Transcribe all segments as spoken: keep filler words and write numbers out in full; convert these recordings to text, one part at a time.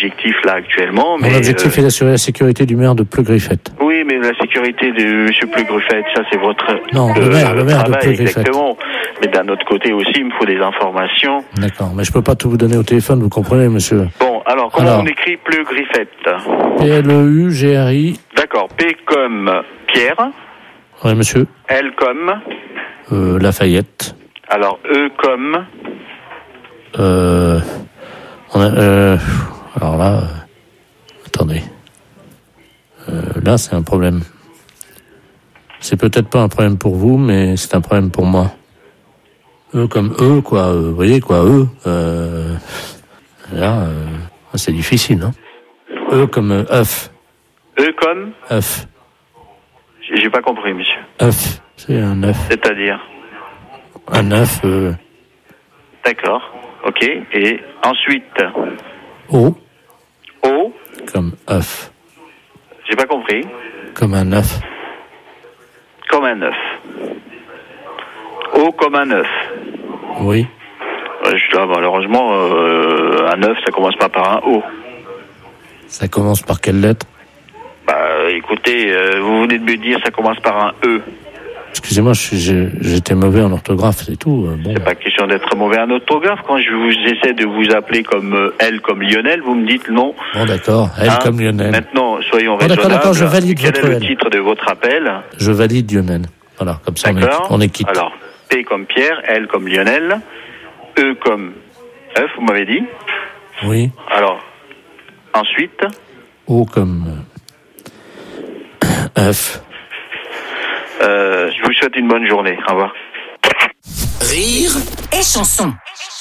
objectif là actuellement. Mon mais objectif euh... est d'assurer la sécurité du maire de Pleu-Griffette. Oui, mais la sécurité de M. Pleu-Griffette, ça c'est votre non, euh, le maire, le maire travail, de Pleu-Griffette. Exactement. Mais d'un autre côté aussi, il me faut des informations. D'accord, mais je peux pas tout vous donner au téléphone, vous comprenez, monsieur. Bon, alors comment alors, on écrit Pleu-Griffette? P L E U G R I. D'accord, P comme Pierre. Oui, monsieur. L comme euh, Lafayette. Alors E comme euh, on a, euh, alors là, euh, attendez. Euh, là, c'est un problème. C'est peut-être pas un problème pour vous, mais c'est un problème pour moi. E comme E, quoi. Euh, vous voyez, quoi, E. Euh, là, euh, c'est difficile, hein. E comme euh, œuf. E comme œuf. J'ai pas compris, monsieur. œuf. C'est un œuf. C'est-à-dire un œuf. Euh... D'accord. Ok. Et ensuite O. O. Comme œuf. J'ai pas compris. Comme un œuf. Comme un œuf. O comme un œuf. Oui. Je dois, malheureusement, euh, un œuf, ça commence pas par un O. Ça commence par quelle lettre? Bah, écoutez, euh, vous venez de me dire ça commence par un E. Excusez-moi, je suis, j'étais mauvais en orthographe, c'est tout. Bon. C'est pas question d'être mauvais en orthographe. Quand je vous essaie de vous appeler comme euh, L comme Lionel, vous me dites non. Bon, d'accord, L hein? Comme Lionel. Maintenant, soyons bon, raisonnables. D'accord, d'accord, je valide Quel votre est le L. titre de votre appel? Je valide Lionel. Voilà, comme ça on est, on est quitte. Alors, P comme Pierre, L comme Lionel, E comme œuf, vous m'avez dit? Oui. Alors, ensuite O comme œuf. Euh, je vous souhaite une bonne journée. Au revoir. Rire et chanson.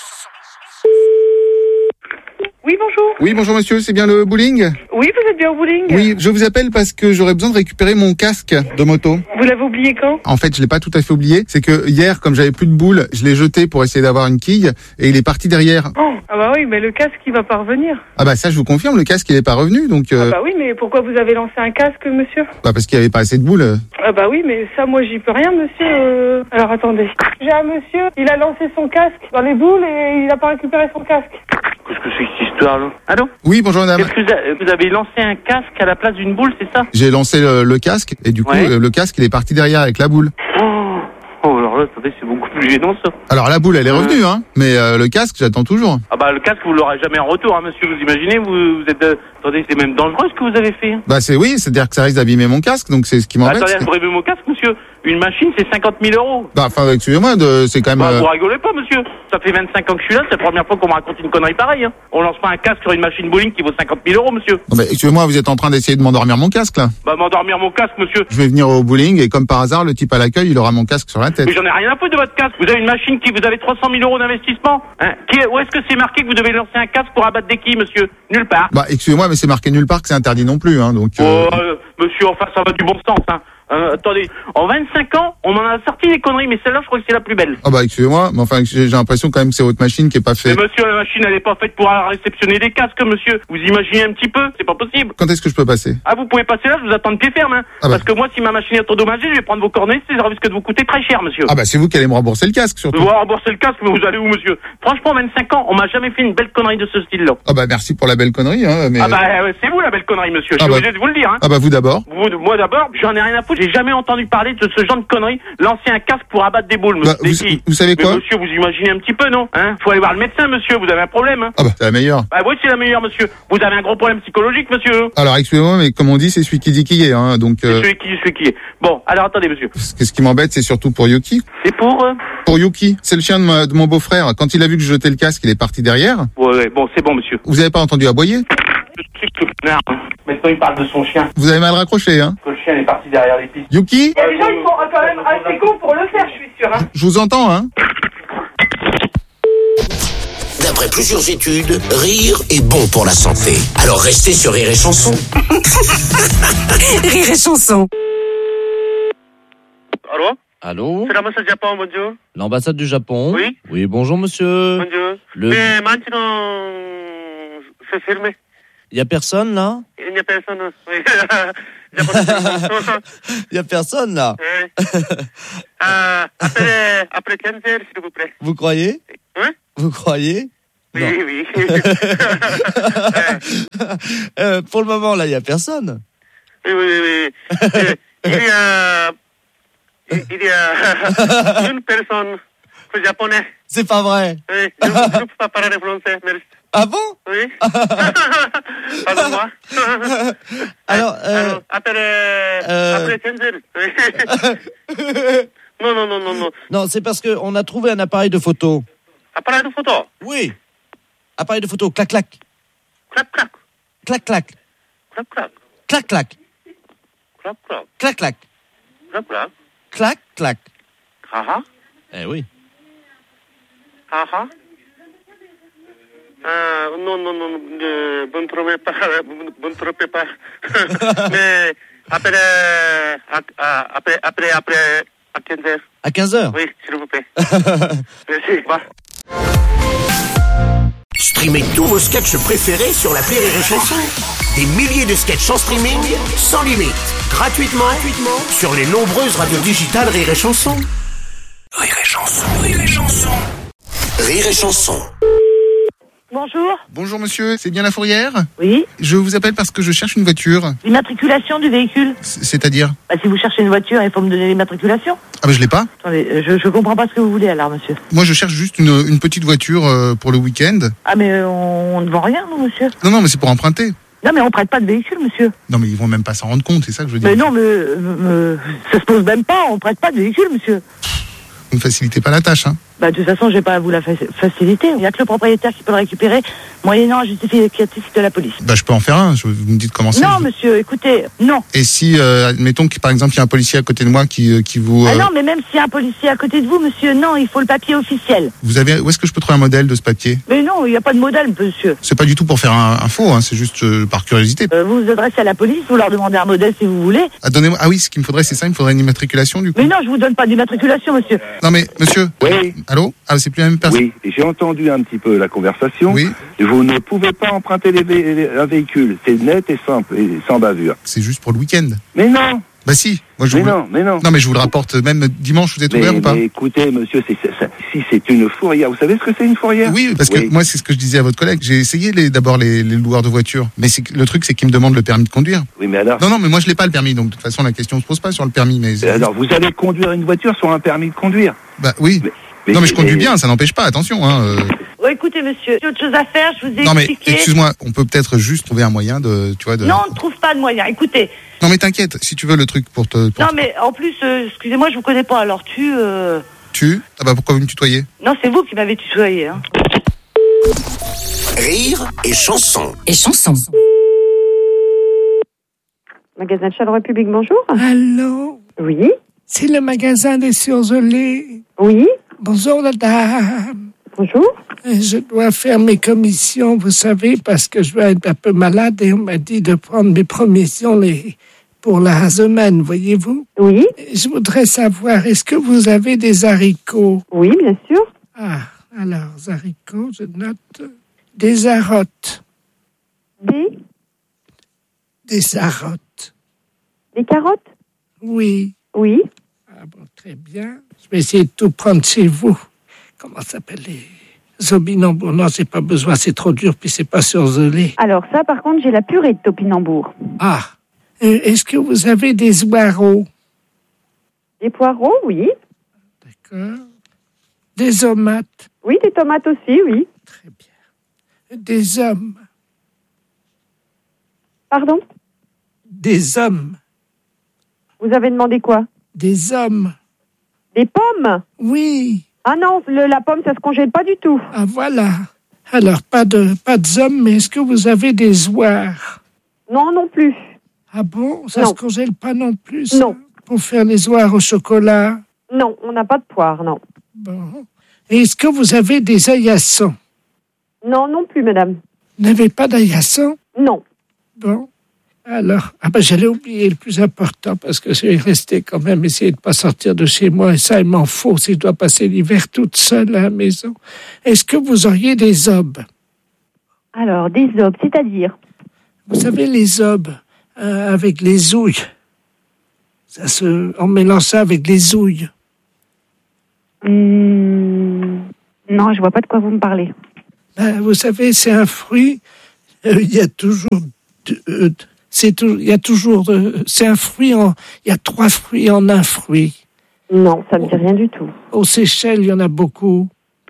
Oui, bonjour. Oui, bonjour monsieur, c'est bien le bowling? Oui, vous êtes bien au bowling? Oui, je vous appelle parce que j'aurais besoin de récupérer mon casque de moto. Vous l'avez oublié quand? En fait, je l'ai pas tout à fait oublié. C'est que hier, comme j'avais plus de boules, je l'ai jeté pour essayer d'avoir une quille et il est parti derrière. Oh, ah bah oui, mais le casque, il va pas revenir. Ah bah ça, je vous confirme, le casque, il est pas revenu, donc... Euh... Ah bah oui, mais pourquoi vous avez lancé un casque, monsieur? Bah parce qu'il y avait pas assez de boules. Ah bah oui, mais ça, moi, j'y peux rien, monsieur. Euh... Alors, attendez. J'ai un monsieur, il a lancé son casque dans les boules et il a pas récupéré son casque. Qu'est-ce que c'est que cette histoire-là? Allô? Oui, bonjour madame. Qu'est-ce que vous avez lancé un casque à la place d'une boule, c'est ça? J'ai lancé le, le casque et du coup, ouais. le, le casque, il est parti derrière avec la boule. Oh, oh alors là, attendez, c'est beaucoup plus gênant, ça. Alors la boule, elle est revenue, hein, mais euh, le casque, j'attends toujours. Ah bah le casque, vous l'aurez jamais en retour, hein, monsieur, vous imaginez, vous, vous êtes... Euh... Attendez, c'est même dangereux ce que vous avez fait. Bah c'est oui, c'est-à-dire que ça risque d'abîmer mon casque, donc c'est ce qui m'embête. Attendez, vous abîmez mon casque, monsieur. Une machine, c'est cinquante mille euros. Bah enfin, excusez-moi, de, c'est quand même... Bah, euh... vous rigolez pas, monsieur. Ça fait vingt-cinq ans que je suis là, c'est la première fois qu'on me raconte une connerie pareille. Hein. On lance pas un casque sur une machine bowling qui vaut cinquante mille euros, monsieur. Non, mais excusez-moi, vous êtes en train d'essayer de m'endormir mon casque, là. Bah m'endormir mon casque, monsieur. Je vais venir au bowling et comme par hasard, le type à l'accueil, il aura mon casque sur la tête. Mais j'en ai rien à foutre de votre casque. Vous avez une machine qui vous avez trois cent mille euros d'investissement. Hein. Qui est... Où est-ce que c'est marqué que vous devez lancer un casque pour abattre des quilles, monsieur? Nulle part. Bah excusez-moi, mais c'est marqué nulle part que c'est interdit non plus, hein, donc... Euh... Oh, euh, monsieur, enfin, ça va du bon sens, hein. Euh, attendez, en vingt-cinq ans, on en a sorti des conneries, mais celle-là, je crois que c'est la plus belle. Ah bah excusez-moi, mais enfin j'ai l'impression quand même que c'est votre machine qui est pas faite. Mais monsieur, la machine, elle est pas faite pour réceptionner des casques, monsieur. Vous imaginez un petit peu? C'est pas possible. Quand est-ce que je peux passer? Ah, vous pouvez passer là, je vous attends de pied ferme, hein. Ah bah. Parce que moi, si ma machine est endommagée, je vais prendre vos coordonnées, ça risque de vous coûter très cher, monsieur. Ah bah c'est vous qui allez me rembourser le casque, surtout. Vous allez rembourser le casque, mais vous allez où, monsieur? Franchement, vingt-cinq ans, on m'a jamais fait une belle connerie de ce style-là. Ah bah merci pour la belle connerie, hein, mais... Ah bah, euh, c'est vous la belle connerie, monsieur. Je suis ah bah. obligé de vous le dire, hein. Ah bah vous d'abord. Vous, moi d'abord, j'en ai rien à foutre, j'ai jamais entendu parler de ce genre de conneries, lancer un casque pour abattre des boules, monsieur. Bah, vous, qui vous savez quoi? Mais monsieur, vous imaginez un petit peu, non? Hein? Faut aller voir le médecin, monsieur, vous avez un problème, hein? Ah bah, c'est la meilleure. Bah oui, c'est la meilleure, monsieur. Vous avez un gros problème psychologique, monsieur. Alors, excusez-moi, mais comme on dit, c'est celui qui dit qui est, hein, donc... Euh... C'est celui qui, celui qui est. Bon, alors attendez, monsieur. Ce qui m'embête, c'est surtout pour Yuki. C'est pour... Euh... Pour Yuki. C'est le chien de, ma, de mon beau-frère. Quand il a vu que je jetais le casque, il est parti derrière. Ouais, ouais, bon, c'est bon, monsieur. Vous avez pas entendu aboyer? Je sais que le connard, hein. Maintenant, il parle de son chien. Vous avez mal raccroché, hein? Que le chien est parti derrière les pistes. Yuki? Il y a des gens qui sont quand même assez cons pour le faire, je suis sûr, hein. Je vous entends, hein? D'après plusieurs études, rire est bon pour la santé. Alors restez sur Rire et Chanson. Rire et Chanson. Allô? Allô? C'est l'ambassade du Japon, bonjour. L'ambassade du Japon? Oui. Oui, bonjour monsieur. Bonjour. Le... Mais maintenant, c'est fermé. Il y a personne là? Il n'y a personne, oui. Il y a personne là? Oui. Euh, après, après quinze heures, s'il vous plaît. Vous croyez? Hein? Vous croyez? Oui, Non. oui. Euh, pour le moment, là, il n'y a personne. Oui, oui, oui. Euh, Il y a, il il y a une personne japonaise. C'est pas vrai. Oui, je ne peux pas parler français, merci. Ah bon? Oui. Pardon-moi. Alors, euh, Alors, après, euh, après quinze heures. Oui. Non, non, non, non, non. non, c'est parce qu'on a trouvé un appareil de photo. Appareil de photo. Oui. Appareil de photo. Clac, clac. Clac, clac. Clac, clac. Clac, clac. Clac, clac. Clac, clac. Clac, clac. Clac, clac. Clac, clac. Ah ah. Eh oui. Ah ah. Ah, non, non, non, ne vous ne trompez pas, vous ne trompez pas. Mais après, à- à- après, après, après, à quinze heures. À quinze heures. Oui, s'il vous plaît. Merci. Au revoir. Streamez tous vos sketchs préférés sur l'appli Rire et Chanson. Des milliers de sketchs en streaming, sans limite, gratuitement, gratuitement sur les nombreuses radios digitales Rire et Chanson. Rire et Chanson, Rire et Chanson. Rire et Chanson. Bonjour. Bonjour monsieur, c'est bien la Fourrière? Oui. Je vous appelle parce que je cherche une voiture. L'immatriculation du véhicule. C- C'est-à-dire? Bah, si vous cherchez une voiture, il faut me donner l'immatriculation. Ah ben je l'ai pas. Attendez, euh, je, je comprends pas ce que vous voulez alors, monsieur. Moi je cherche juste une, une petite voiture euh, pour le week-end. Ah, mais euh, on ne vend rien, nous, monsieur. Non, non, mais c'est pour emprunter. Non, mais on prête pas de véhicule, monsieur. Non, mais ils vont même pas s'en rendre compte, c'est ça que je veux dire. Mais non, mais euh, euh, ça se pose même pas, on prête pas de véhicule, monsieur. Vous ne facilitez pas la tâche, hein. Bah, de toute façon, je vais pas vous la fa- faciliter. Il y a que le propriétaire qui peut le récupérer, moyennant un justificatif de la police. Bah je peux en faire un, je, vous me dites comment c'est. Non, monsieur, écoutez, non. Et si, euh, admettons que par exemple il y a un policier à côté de moi qui, euh, qui vous... Ah euh, non, mais même s'il y a un policier à côté de vous, monsieur, non, il faut le papier officiel. Vous avez, où est-ce que je peux trouver un modèle de ce papier? Mais non, il n'y a pas de modèle, monsieur. C'est pas du tout pour faire un, un faux, hein, c'est juste euh, par curiosité. Euh, vous vous adressez à la police, vous leur demandez un modèle si vous voulez. Ah, donnez-moi- ah oui, ce qu'il me faudrait, c'est ça, il me faudrait une immatriculation du coup. Mais non, je vous donne pas d'immatriculation, monsieur. Non mais monsieur, Oui, allô? Ah c'est plus la même personne. oui, j'ai entendu un petit peu la conversation. Oui. Vous ne pouvez pas emprunter les vé- les- un véhicule. C'est net et simple et sans bavure. C'est juste pour le week-end. Mais non, Bah si, moi je mais vous... non, mais non. Non mais je vous le rapporte même dimanche, vous êtes Mais, ouvert ou pas? mais écoutez, monsieur, c'est, c'est- c'est- si c'est une fourrière, vous savez ce que c'est une fourrière? Oui, parce que Oui. moi c'est ce que je disais à votre collègue, j'ai essayé les, d'abord les, les loueurs de voitures, mais c'est que- le truc c'est qu'ils me demandent le permis de conduire. Oui, mais alors, Non non, mais moi je l'ai pas le permis, donc de toute façon la question se pose pas sur le permis, mais... mais alors, vous allez conduire une voiture sur un permis de conduire. Bah oui. Mais- non mais je conduis mais- bien, ça n'empêche pas, attention. Hein, euh... Oh, écoutez, monsieur, j'ai autre chose à faire, je vous ai Non mais expliqué. excuse-moi, on peut peut-être juste trouver un moyen de, tu vois, de. Non, on ne trouve pas de moyen. Écoutez, Non, mais t'inquiète, si tu veux le truc pour te. Pour non, te- mais en plus, euh, excusez-moi, je vous connais pas, alors tu... euh, Tu Ah bah pourquoi vous me tutoyez? Non, c'est vous qui m'avez tutoyé, hein. Rire et Chanson. Et chanson. Magasin de Charleroi Public, bonjour. Allô, Oui. c'est le magasin des surgelés. Oui. Bonjour, madame. Bonjour. Je dois faire mes commissions, vous savez, parce que je vais être un peu malade et on m'a dit de prendre mes provisions les... pour la semaine, voyez-vous. Oui. Je voudrais savoir, est-ce que vous avez des haricots? Oui, bien sûr. Ah, alors, haricots, je note. Des arottes. Des, Des arottes. des carottes. Oui. Oui. Ah bon, très bien. Je vais essayer de tout prendre chez vous. Comment ça s'appelle les opinambours? Non, c'est pas besoin, c'est trop dur, puis c'est pas surgelé. Alors ça, par contre, j'ai la purée de topinambour. Ah, euh, est-ce que vous avez des oireaux? Des poireaux, oui. D'accord. Des tomates? Oui, des tomates aussi, oui. Très bien. Des hommes? Pardon? Des hommes? Vous avez demandé quoi? Des hommes? Des pommes? Oui. Ah non, le- la pomme, ça se congèle pas du tout. Ah, voilà. Alors, pas de, pas de hommes, mais est-ce que vous avez des oies? Non, non plus. Ah bon? Ça Non. se congèle pas non plus? ça? Non. Pour faire les oies au chocolat? Non, on n'a pas de poire, non. Bon. Et est-ce que vous avez des aillassons? Non, non plus, madame. Vous n'avez pas d'aillassons? Non. Bon. Alors, ah ben j'allais oublier le plus important parce que je vais rester quand même, essayer de ne pas sortir de chez moi et ça, il m'en faut si je dois passer l'hiver toute seule à la maison. Est-ce que vous auriez des obes? Alors, des obes, c'est-à-dire? Vous savez, les obes, euh, avec les ouilles. Ça se, on mélange ça avec les ouilles. Hum, non, je vois pas de quoi vous me parlez. Ben, vous savez, c'est un fruit. euh, Il y a toujours... de- euh, c'est tout, il y a toujours... de- c'est un fruit en... Il y a trois fruits en un fruit. Non, ça me dit rien du tout. Aux Seychelles, il y en a beaucoup.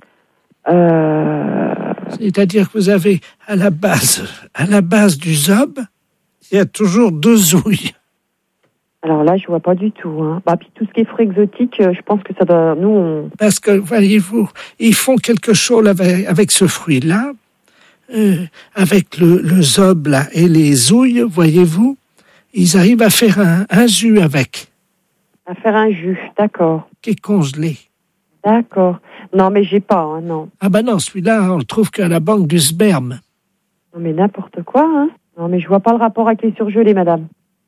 Euh... C'est-à-dire que vous avez à la base, à la base du zob, il y a toujours deux ouilles. Alors là, je vois pas du tout. Hein. Bah, puis tout ce qui est fruits exotiques, euh, je pense que ça doit... Nous, on... Parce que, voyez-vous, ils font quelque chose avec, avec ce fruit-là, euh, avec le, le zob là, et les ouilles, voyez-vous, ils arrivent à faire un, un jus avec, À faire un jus, d'accord. qui est congelé. D'accord. Non, mais j'ai pas, hein, non. Ah ben non, celui-là, on le trouve qu'à la banque du sperme. Non, mais n'importe quoi, hein. Non, mais je vois pas le rapport avec les surgelés, madame.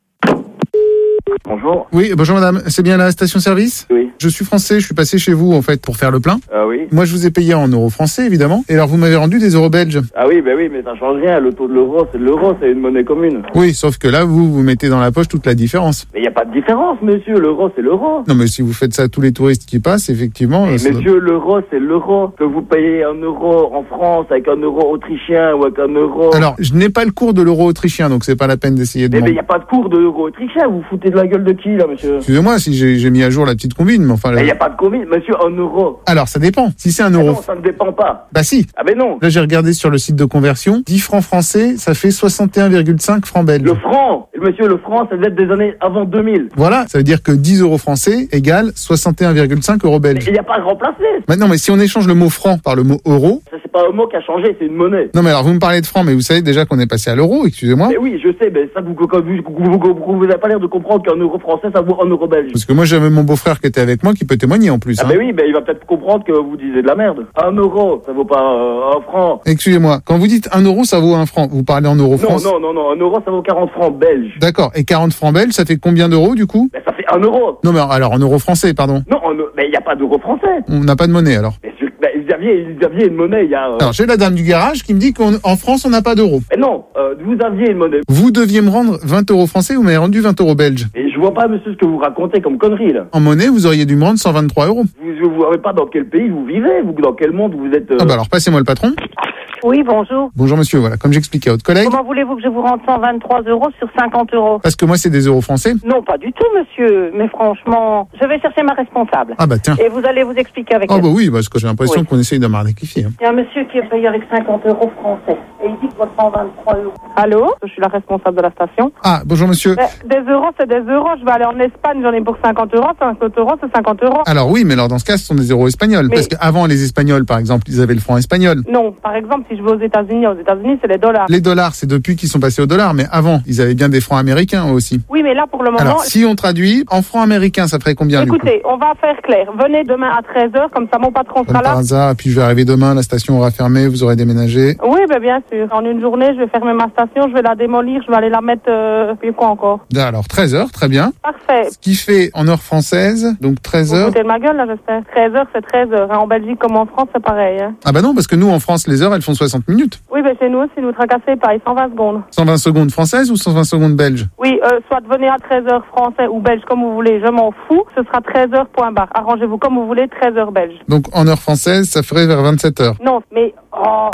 Bonjour. Oui, bonjour madame. C'est bien la station-service ? Oui. Je suis français, je suis passé chez vous en fait pour faire le plein. Ah oui. Moi je vous ai payé en euros français évidemment. Et alors vous m'avez rendu des euros belges. Ah oui, ben oui, mais ça change rien. Le taux de l'euro, c'est de l'euro, c'est une monnaie commune. Oui, sauf que là vous vous mettez dans la poche toute la différence. Mais il n'y a pas de différence, monsieur. L'euro, c'est l'euro. Non mais si vous faites ça à tous les touristes qui passent, effectivement... Mais ça- monsieur, l'euro, c'est l'euro. Que vous payez un euro en France avec un euro autrichien ou avec un euro... Alors, je n'ai pas le cours de l'euro autrichien, donc c'est pas la peine d'essayer de... Mais il m'en- n'y a pas de cours de l'euro autrichien. Vous vous foutez de la gueule de qui, là, monsieur? Excusez-moi si j'ai j'ai mis à jour la petite combine, mais enfin... Mais là- il n'y a pas de commune, monsieur, un euro. Alors, ça dépend. Si c'est un Ah euro... non, ça ne dépend pas. Bah si. Ah ben non. Là, j'ai regardé sur le site de conversion. dix francs français, ça fait soixante et un virgule cinq francs belges. Le franc, monsieur, le franc, ça date des années avant deux mille. Voilà, ça veut dire que dix euros français égale soixante et un virgule cinq euros belges. Il n'y a pas à remplacer. Maintenant, mais si on échange le mot franc par le mot euro... Ça, c'est pas un mot qui a changé, c'est une monnaie. Non mais alors, vous me parlez de franc, mais vous savez déjà qu'on est passé à l'euro, excusez-moi. Mais oui, je sais, mais ça, vous vous, vous, vous, vous avez pas l'air de comprendre qu'un euro français, ça vaut un euro belge. Parce que moi, j'avais mon beau-frère qui était avec moi, qui peut témoigner en plus. Ah hein. ben oui, ben il va peut-être comprendre que vous disiez de la merde. Un euro, ça vaut pas euh, un franc. Excusez-moi, quand vous dites un euro, ça vaut un franc. Vous parlez en euros Non, France. non, non, non, un euro, ça vaut quarante francs belges. D'accord, et quarante francs belges, ça fait combien d'euros du coup? Ben ça fait un euro. Non mais alors, en euros français, pardon. Non, en eu- mais il n'y a pas d'euro français. On n'a pas de monnaie alors. Mais je- ben, Xavier, Xavier, une monnaie, il y a... euh, Alors, j'ai la dame du garage qui me dit qu'en France, on n'a pas d'euros. Mais non, euh, vous aviez une monnaie. Vous deviez me rendre vingt euros français, vous m'avez rendu vingt euros belges. Et je vois pas, monsieur, ce que vous racontez comme connerie, là. En monnaie, vous auriez dû me rendre cent vingt-trois euros. Vous ne savez pas dans quel pays vous vivez, vous, dans quel monde vous êtes... euh, Ah bah alors, passez-moi le patron. Oui, bonjour. Bonjour monsieur, voilà, comme j'expliquais à votre collègue. Comment voulez-vous que je vous rende cent vingt-trois euros sur cinquante euros? Parce que moi, c'est des euros français. Non, pas du tout, monsieur. Mais franchement, je vais chercher ma responsable. Ah bah tiens. Et vous allez vous expliquer avec Ah elle. bah oui, parce que j'ai l'impression Oui. qu'on essaye de m'arnaquer. Hein. Il y a un monsieur qui est payé avec cinquante euros français. Et il dit que votre cent vingt-trois euros. Allô? Je suis la responsable de la station. Ah, bonjour monsieur. Mais des euros, c'est des euros. Je vais aller en Espagne, j'en ai pour cinquante euros. cinquante euros, c'est cinquante euros. Alors oui, mais alors dans ce cas, ce sont des euros espagnols. Mais- Parce qu'avant, les Espagnols, par exemple, ils avaient le franc espagnol. Non, par exemple, si je vais aux États-Unis, aux États-Unis, c'est les dollars. Les dollars, c'est depuis qu'ils sont passés au dollar, mais avant, ils avaient bien des francs américains aussi. Oui, mais là, pour le moment... Alors, si on traduit, en francs américains, ça ferait combien du coup? Écoutez, on va faire clair. Venez demain à treize heures, comme ça mon patron Comme sera par là. hasard, puis je vais arriver demain, la station aura fermé, vous aurez déménagé. Oui, ben bien sûr. En une journée, je vais fermer ma station, je vais la démolir, je vais aller la mettre... Euh, puis quoi encore? Alors, treize heures, très bien. Parfait. Ce qui fait en heure française, donc treize Vous heures. foutez de ma gueule, là, j'espère. treize heures, c'est treize heures. Hein. En Belgique comme en France, c'est pareil. Hein. Ah bah non, parce que nous, en France, les heures, elles font soixante minutes. Oui, ben chez nous aussi, nous tracassez pas, cent vingt secondes. cent vingt secondes françaises ou cent vingt secondes belges? Oui, euh, soit venez à treize heures français ou belge, comme vous voulez, je m'en fous. Ce sera treize heures point barre. Arrangez-vous comme vous voulez, treize heures belge. Donc en heure française, ça ferait vers vingt-sept heures. Non, mais... Oh.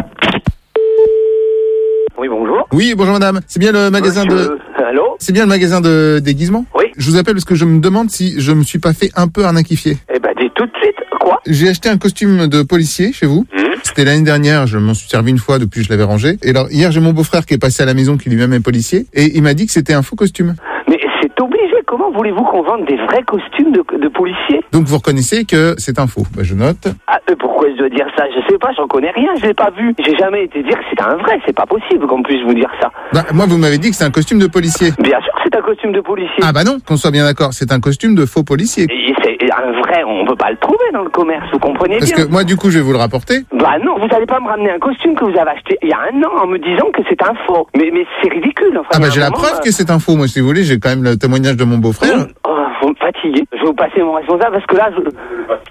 Oui, bonjour. Oui, bonjour madame. C'est bien le magasin de... Monsieur- Allô? C'est bien le magasin de déguisement? Oui. Je vous appelle parce que je me demande si je me suis pas fait un peu arnaquifier. Eh ben, dis tout de suite. Quoi? J'ai acheté un costume de policier chez vous. Hum. C'était l'année dernière, je m'en suis servi une fois, depuis je l'avais rangé. Et alors hier, j'ai mon beau-frère qui est passé à la maison, qui lui-même est policier, et il m'a dit que c'était un faux costume. Mais c'est obligé. Comment voulez-vous qu'on vende des vrais costumes de, de policiers? Donc vous reconnaissez que c'est un faux. Bah, je note. Ah, euh, pourquoi je dois dire ça? Je sais pas, j'en connais rien, je l'ai pas vu. J'ai jamais été dire que c'est un vrai, c'est pas possible qu'on puisse vous dire ça. Bah, moi, vous m'avez dit que c'est un costume de policier. Bien sûr que c'est un costume de policier. Ah bah non, qu'on soit bien d'accord, c'est un costume de faux policier. Et c'est un vrai, on peut pas le trouver dans le commerce, vous comprenez Parce bien? que moi, du coup, je vais vous le rapporter. Bah non, vous allez pas me ramener un costume que vous avez acheté il y a un an en me disant que c'est un faux. Mais, mais c'est ridicule. Enfin, Ah il y bah a un j'ai la moment, preuve euh, que c'est un faux. Moi, si vous voulez, j'ai quand même le témoignage de mon beau-frère. Oh, vous me fatiguez. Je vais vous passer mon responsable parce que là, je...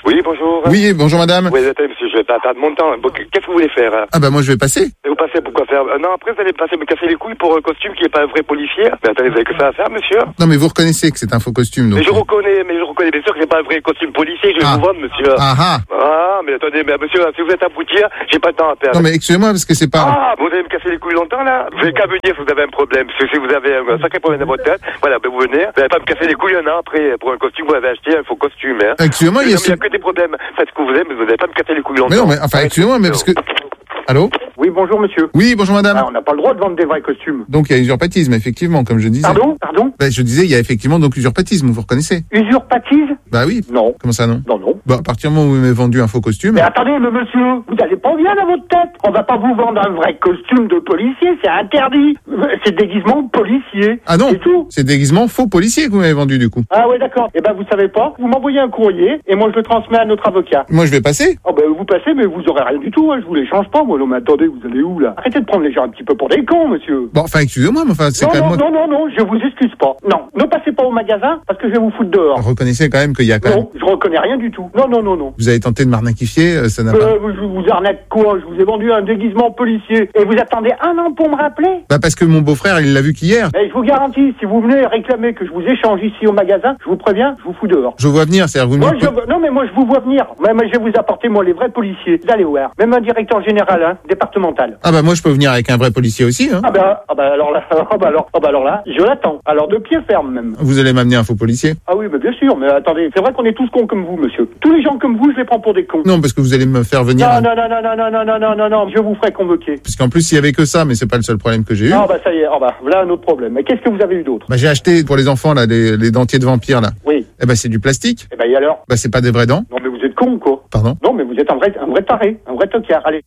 Oui, bonjour. Oui, bonjour madame. Oui, attendez, monsieur, je vais pas perdre mon temps. Bon, qu'est-ce que vous voulez faire hein? Ah bah moi je vais passer. Et vous passez pourquoi faire euh, Non, après vous allez passer me casser les couilles pour un costume qui est pas un vrai policier. Mais attendez, vous avez que ça à faire, monsieur? Non mais vous reconnaissez que c'est un faux costume donc. Mais je reconnais, mais je reconnais bien sûr que c'est pas un vrai costume policier que je vais Ah. vous vendre, monsieur. Ah ah. Ah, mais attendez, mais monsieur, si vous êtes aboutir, j'ai pas de temps à perdre. Non mais excusez-moi parce que c'est pas... Ah, vous allez me casser les couilles longtemps là? Vous avez qu'à me dire si vous avez un problème. Parce que si vous avez un sacré problème dans votre tête, voilà, ben vous venez. Vous n'allez pas me casser les couilles un an après pour un costume, vous avez acheté un faux costume. Hein. Excusez-moi, il y a... Non, mais il y a que des problèmes. Faites ce que vous voulez, mais vous n'allez pas me casser les couilles longtemps. Mais non mais enfin excusez-moi mais parce que... Allô? Oui, bonjour monsieur. Oui, bonjour madame. Ah, on n'a pas le droit de vendre des vrais costumes. Donc il y a usurpatisme, effectivement, comme je disais. Pardon? Pardon? Ben, je disais, il y a effectivement donc usurpatisme, vous reconnaissez? Usurpatisme? Bah oui. Non. Comment ça non? Non, non. Bah à partir du moment où vous m'avez vendu un faux costume... Mais attendez, mais monsieur, vous allez pas bien dans votre tête. On va pas vous vendre un vrai costume de policier, c'est interdit. C'est déguisement de policier. Ah non, c'est tout. c'est déguisement faux policier que vous m'avez vendu du coup. Ah ouais, d'accord. Eh ben vous savez pas, vous m'envoyez un courrier et moi je le transmets à notre avocat. Moi je vais passer. Oh ben vous passez, mais vous aurez rien du tout, hein. Je vous les change pas, moi. Non mais attendez, vous allez où là? Arrêtez de prendre les gens un petit peu pour des cons, monsieur. Bon, enfin excusez-moi, mais enfin c'est Non, quand non, même... moi... non, non, non, je vous excuse pas. Non, ne passez pas au magasin parce que je vais vous foutre dehors. Reconnaissez quand même qu'il y a quand même... Non, je reconnais rien du tout. Non, non, non, non. Vous avez tenté de m'arnaquifier, euh, ça n'a pas... Euh, je vous arnaque quoi? Je vous ai vendu un déguisement policier. Et vous attendez un an pour me rappeler? Bah parce que mon beau-frère, il l'a vu qu'hier. Mais je vous garantis, si vous venez réclamer que je vous échange ici au magasin, je vous préviens, je vous fous dehors. Je vois venir, c'est-à-dire vous Moi, me... je... Non mais moi je vous vois venir. Moi, moi, je vais vous apporter moi les vrais policiers. Vous allez voir. Même un directeur général, hein, départemental. Ah bah moi je peux venir avec un vrai policier aussi, hein. Ah bah, ah bah alors là, ah bah alors, ah bah alors là, je l'attends. Alors de pied ferme même. Vous allez m'amener un faux policier? Ah oui, mais bien sûr. Mais attendez, c'est vrai qu'on est tous cons comme vous, monsieur. Tous les gens comme vous, je les prends pour des cons. Non, parce que vous allez me faire venir... Non, un- non, non, non, non, non, non, non, non, non, non, je vous ferai convoquer. Parce qu'en plus, il y avait que ça, mais c'est pas le seul problème que j'ai eu. Ah bah ça y est, ah bah voilà un autre problème. Mais qu'est-ce que vous avez eu d'autre? Bah j'ai acheté pour les enfants, là, les, les dentiers de vampire, là. Oui. Eh bah c'est du plastique. Eh ben et alors? Bah c'est pas des vraies dents. Non mais vous êtes con quoi. Pardon? Non mais vous êtes un vrai, un vrai taré, un vrai tocard. Allez.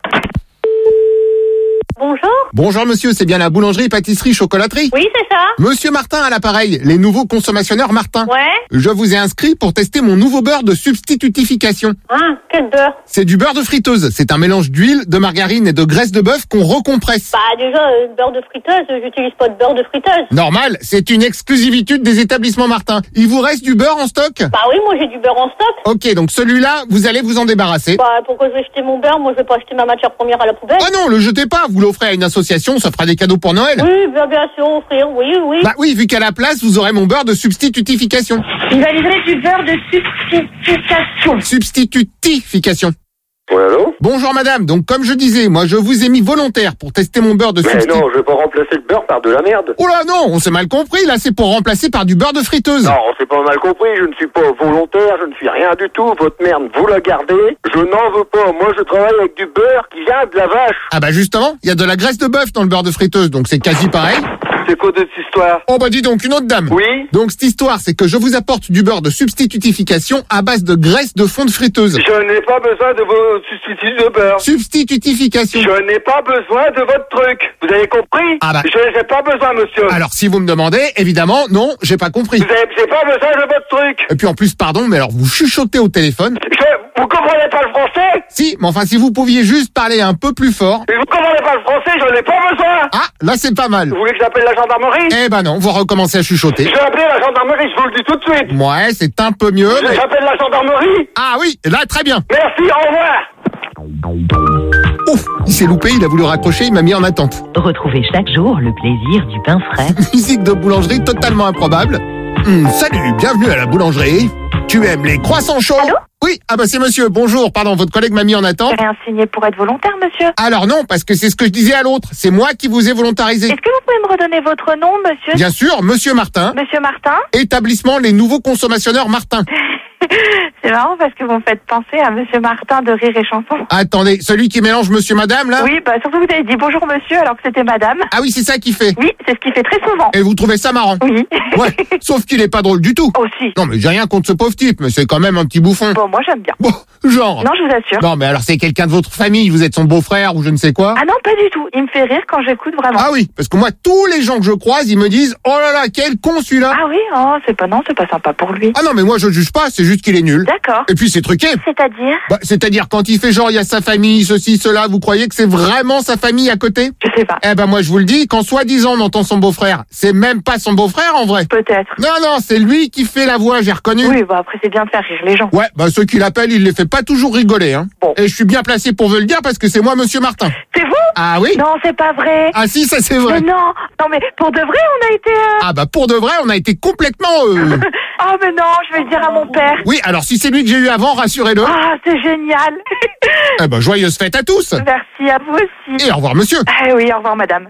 Bonjour. Bonjour monsieur, c'est bien la boulangerie, pâtisserie, chocolaterie? Oui, c'est ça. Monsieur Martin à l'appareil, les nouveaux consommateurs Martin. Ouais. Je vous ai inscrit pour tester mon nouveau beurre de substitutification. Ah, quel beurre? C'est du beurre de friteuse. C'est un mélange d'huile, de margarine et de graisse de bœuf qu'on recompresse. Bah déjà, euh, beurre de friteuse, j'utilise pas de beurre de friteuse. Normal, c'est une exclusivité des établissements Martin. Il vous reste du beurre en stock? Bah oui, moi j'ai du beurre en stock. Ok, donc celui-là, vous allez vous en débarrasser. Bah pourquoi je vais jeter mon beurre? Moi je vais pas acheter ma matière première à la poubelle. Ah non, le jetez pas, vous l'offrez à une association, ça fera des cadeaux pour Noël. Oui, bien, bien sûr, offrir, oui, oui. Bah oui, vu qu'à la place, vous aurez mon beurre de substitutification. Il va livrer du beurre de substitution. Substitutification. Ouais, allô? Bonjour madame, donc comme je disais, moi je vous ai mis volontaire pour tester mon beurre de Mais substitution. non, je vais pas remplacer le beurre par de la merde. Oh là non, on s'est mal compris, là c'est pour remplacer par du beurre de friteuse. Non, on s'est pas mal compris, je ne suis pas volontaire, je ne suis rien du tout. Votre merde, vous la gardez. Je n'en veux pas. Moi, je travaille avec du beurre qui vient de la vache. Ah bah justement, il y a de la graisse de bœuf dans le beurre de friteuse, donc c'est quasi pareil. C'est quoi de cette histoire? Oh bah dis donc, une autre dame. Oui? Donc cette histoire, c'est que je vous apporte du beurre de substitutification à base de graisse de fond de friteuse. Je n'ai pas besoin de vos substituts de beurre. Substitutification. Je n'ai pas besoin de votre truc. Vous avez compris? Ah bah. Je n'ai pas besoin, monsieur. Alors si vous me demandez, évidemment, non, j'ai pas compris. Vous avez j'ai pas besoin de votre truc. Et puis en plus, pardon, mais alors vous chuchotez au téléphone. Je, vous comprenez pas le français? Si, mais enfin si vous pouviez juste parler un peu plus fort. Mais vous comprenez pas le français, j'en ai pas besoin. Ah, là c'est pas mal. Vous voulez que j'appelle la gendarmerie? Eh ben non, vous recommencez à chuchoter. Je vais appeler la gendarmerie, je vous le dis tout de suite. Ouais, c'est un peu mieux. Mais... J'appelle la gendarmerie. Ah oui, là très bien. Merci, au revoir. Ouf, il s'est loupé, il a voulu raccrocher, il m'a mis en attente. Retrouvez chaque jour le plaisir du pain frais. Musique de boulangerie totalement improbable. Hum, salut, bienvenue à la boulangerie. Tu aimes les croissants chauds? Allô? Oui, ah bah c'est monsieur, bonjour, pardon, votre collègue m'a mis en attente. J'ai rien signé pour être volontaire, monsieur. Alors non, parce que c'est ce que je disais à l'autre, c'est moi qui vous ai volontarisé. Est-ce que vous pouvez me redonner votre nom, monsieur? Bien sûr, monsieur Martin. Monsieur Martin? Établissement Les Nouveaux Consommateurs Martin. C'est marrant parce que vous me faites penser à monsieur Martin de Rire et Chanson. Attendez, celui qui mélange monsieur madame, là? Oui, bah surtout vous avez dit bonjour monsieur alors que c'était madame. Ah oui, c'est ça qu'il fait. Oui, c'est ce qu'il fait très souvent. Et vous trouvez ça marrant? Oui. Ouais, sauf qu'il est pas drôle du tout. Aussi. Non mais j'ai rien contre ce pauvre type, mais c'est quand même un petit bouffon. Bon, moi j'aime bien. Bon, genre. Non, je vous assure. Non mais alors c'est quelqu'un de votre famille, vous êtes son beau-frère ou je ne sais quoi? Ah non, pas du tout. Il me fait rire quand j'écoute vraiment. Ah oui, parce que moi, tous les gens que je croise, ils me disent « Oh là là, quel con celui-là !» Ah oui, oh, c'est pas, non, c'est pas sympa pour lui. Ah non, mais moi je juge pas, c'est juste juste qu'il est nul. D'accord. Et puis c'est truqué. C'est-à-dire Bah, c'est-à-dire quand il fait genre il y a sa famille, ceci, cela, vous croyez que c'est vraiment sa famille à côté? Je sais pas. Eh ben moi je vous le dis, quand soi-disant on entend son beau-frère, c'est même pas son beau-frère en vrai. Peut-être. Non, non, c'est lui qui fait la voix, j'ai reconnu. Oui, bah après c'est bien de faire rire les gens. Ouais, bah ceux qui l'appellent, il les fait pas toujours rigoler, hein. Bon. Et je suis bien placé pour vous le dire parce que c'est moi, Monsieur Martin. C'est vous? Ah oui? Non, c'est pas vrai. Ah si, ça c'est vrai. Mais non, non mais pour de vrai on a été... Euh... Ah bah pour de vrai, on a été complètement... Euh... Ah mais non, je vais le dire à mon père. Oui, alors si c'est lui que j'ai eu avant, rassurez-le. Ah, c'est génial. Eh ben joyeuse fête à tous. Merci à vous aussi. Et au revoir monsieur. Ah oui, au revoir madame.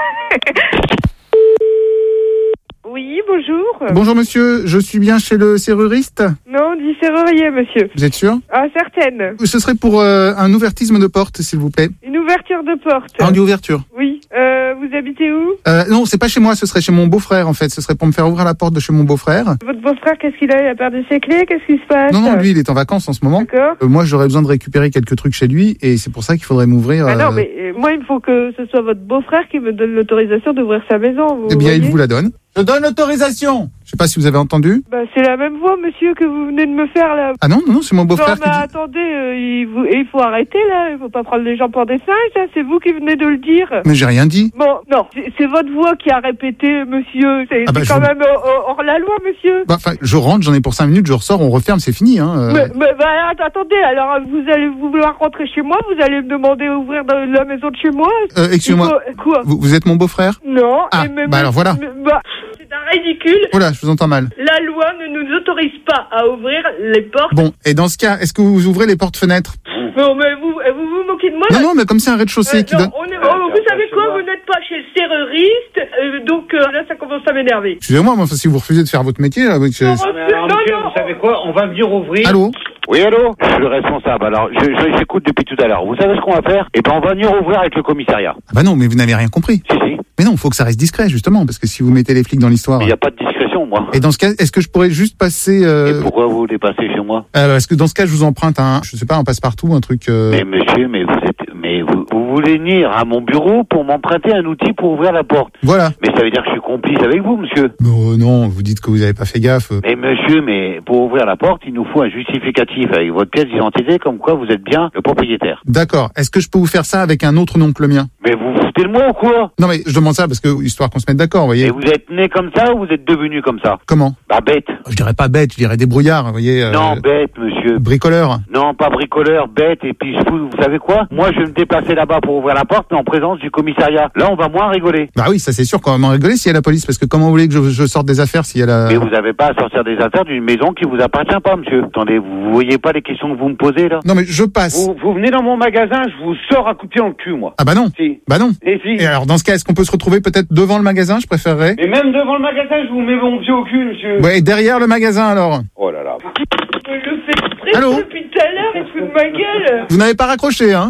Oui, bonjour. Bonjour monsieur, je suis bien chez le serruriste? Non, on dit serrurier, monsieur. Vous êtes sûr? Ah, certaine. Ce serait pour euh, un ouvertisme de porte, s'il vous plaît. Une ouverture de porte. Ah, on dit ouverture. Oui. Euh, vous habitez où? Euh, non, c'est pas chez moi, ce serait chez mon beau-frère en fait. Ce serait pour me faire ouvrir la porte de chez mon beau-frère. Votre beau-frère, qu'est-ce qu'il a? Il a perdu ses clés? Qu'est-ce qui se passe? Non, non, lui, il est en vacances en ce moment. D'accord. Euh, moi, j'aurais besoin de récupérer quelques trucs chez lui et c'est pour ça qu'il faudrait m'ouvrir. Ah non, euh... mais euh, moi, il faut que ce soit votre beau-frère qui me donne l'autorisation d'ouvrir sa maison. Vous Eh bien, voyez? il vous la donne. Je donne l'autorisation. Je sais pas si vous avez entendu. Bah, c'est la même voix, monsieur, que vous venez de me faire, là. Ah non, non, non, c'est mon beau-frère Non, qui mais dit... attendez, euh, il, vous, il faut arrêter, là. Il faut pas prendre les gens pour des singes, là. C'est vous qui venez de le dire. Mais j'ai rien dit. Bon, non, c'est, c'est votre voix qui a répété, monsieur. C'est, Ah bah, c'est quand je- même hors, hors la loi, monsieur. Bah, enfin, je rentre, j'en ai pour cinq minutes, je ressors, on referme, c'est fini, hein. euh. Mais, mais bah, att- attendez, alors vous allez vouloir rentrer chez moi, vous allez me demander d'ouvrir dans la maison de chez moi. Euh, excusez-moi. Il faut- Quoi? Vous, vous êtes mon beau-frère? Non. Ah, et même- bah alors voilà. mais- bah, c'est un ridicule. Oh là, je vous entends mal. La loi ne nous autorise pas à ouvrir les portes. Bon, et dans ce cas, est-ce que vous ouvrez les portes-fenêtres? Non, mais vous, vous vous moquez de moi Non, là? non, mais comme c'est un rez-de-chaussée Euh, qui non, donne... on est- oh, vous savez quoi? Vous n'êtes pas chez le serruriste, euh, donc euh, là, ça commence à m'énerver. Excusez-moi, mais enfin, si vous refusez de faire votre métier, là, oui, que- Non, Alors, non, monsieur, non. vous savez quoi? On va venir ouvrir. Allô? Oui, allô? Je suis le responsable. Alors, je, je- j'écoute depuis tout à l'heure. Vous savez ce qu'on va faire? Eh ben, on va venir ouvrir avec le commissariat. Ah bah non, mais vous n'avez rien compris. Si, si. Mais non, il faut que ça reste discret, justement, parce que si vous mettez les flics dans l'histoire... Il n'y a pas de discrétion, moi. Et dans ce cas, est-ce que je pourrais juste passer... Euh... Et pourquoi vous voulez passer chez moi? euh, parce que dans ce cas, je vous emprunte un, je sais pas, un passe-partout, un truc... Euh... Mais monsieur, mais vous êtes, mais vous, vous voulez venir à mon bureau pour m'emprunter un outil pour ouvrir la porte? Voilà. Mais ça veut dire que je suis complice avec vous, monsieur. Non, non, vous dites que vous n'avez pas fait gaffe. euh. Mais monsieur, mais pour ouvrir la porte, il nous faut un justificatif avec votre pièce d'identité comme quoi vous êtes bien le propriétaire. D'accord. Est-ce que je peux vous faire ça avec un autre nom que le mien? Mais vous vous foutez de moi ou quoi? Non, mais je demande ça parce que, histoire qu'on se mette d'accord, vous voyez. Et vous êtes né comme ça ou vous êtes devenu comme ça? Comment? Bah bête. Je dirais pas bête, je dirais débrouillard, vous voyez. euh, Non, bête, monsieur. Bricoleur. Non, pas bricoleur, bête. Et puis, vous, vous savez quoi? Moi, je vais me déplacer là-bas pour ouvrir la porte, mais en présence du commissariat. Là, on va moins rigoler. Bah oui, ça c'est sûr qu'on va m'en rigoler s'il y a la police, parce que comment vous voulez que je, je sorte des affaires s'il y a la... Mais vous n'avez pas à sortir des affaires d'une maison qui vous appartient pas, monsieur. Attendez, vous voyez pas les questions que vous me posez, là? Non mais je passe. Vous, vous venez dans mon magasin, je vous sors à coup de pied en cul, moi. Ah bah non. Si. Bah non. Et si. Et alors dans ce cas, est-ce qu'on peut se retrouver peut-être devant le magasin, je préférerais? Mais même devant le magasin, je vous mets mon pied au cul, monsieur. Ouais, et derrière le magasin alors. Oh là là. Je le fais exprès Allô? depuis tout à l'heure, il se fout de ma gueule. Vous n'avez pas raccroché, hein?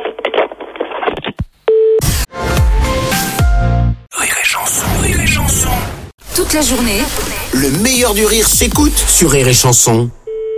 Rire et chanson, rire et chanson. Toute la journée, Le meilleur du rire s'écoute sur Rire et chanson.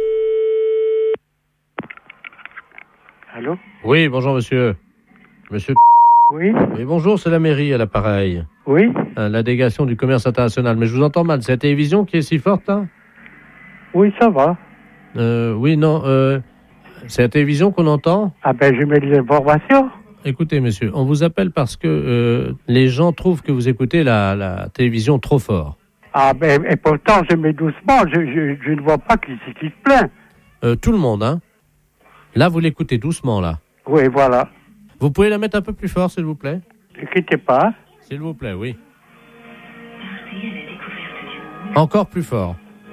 Allô? Oui, bonjour monsieur. Monsieur. Oui? Oui, bonjour, c'est la mairie à l'appareil. Oui? Euh, La délégation du commerce international. Mais je vous entends mal, c'est la télévision qui est si forte, là? Oui, ça va. Euh, oui, non, euh, c'est la télévision qu'on entend? Ah ben, je mets les informations. Écoutez, monsieur, on vous appelle parce que euh, les gens trouvent que vous écoutez la, la télévision trop fort. Ah ben, et pourtant, je mets doucement. Je, je, je ne vois pas qui c'est qui se plaint. Euh, tout le monde, hein? Là, vous l'écoutez doucement, là. Oui, voilà. Vous pouvez la mettre un peu plus fort, s'il vous plaît? N'inquiétez pas. S'il vous plaît, oui. Encore plus fort.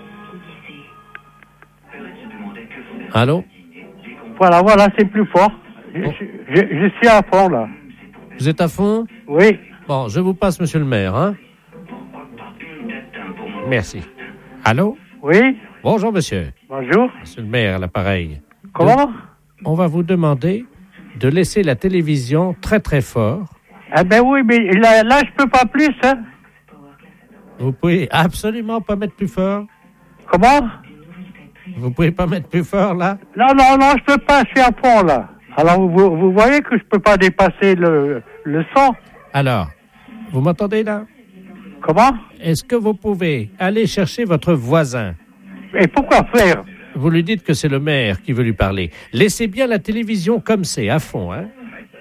Allô? Voilà, voilà, c'est plus fort. Je, je, je suis à fond, là. Vous êtes à fond? Oui. Bon, je vous passe, monsieur le maire, hein? Merci. Allô? Oui. Bonjour, monsieur. Bonjour. Monsieur le maire, à l'appareil. Comment? De- On va vous demander de laisser la télévision très, très fort. Ah ben oui, mais là, là je peux pas plus, hein. Vous pouvez absolument pas mettre plus fort. Comment? Vous pouvez pas mettre plus fort, là? Non, non, non, je peux pas, je suis à fond, là. Alors, vous, vous voyez que je peux pas dépasser le, le son. Alors, vous m'entendez, là? Comment? Est-ce que vous pouvez aller chercher votre voisin? Et pourquoi faire? Vous lui dites que c'est le maire qui veut lui parler. Laissez bien la télévision comme c'est, à fond. Hein. Comment ?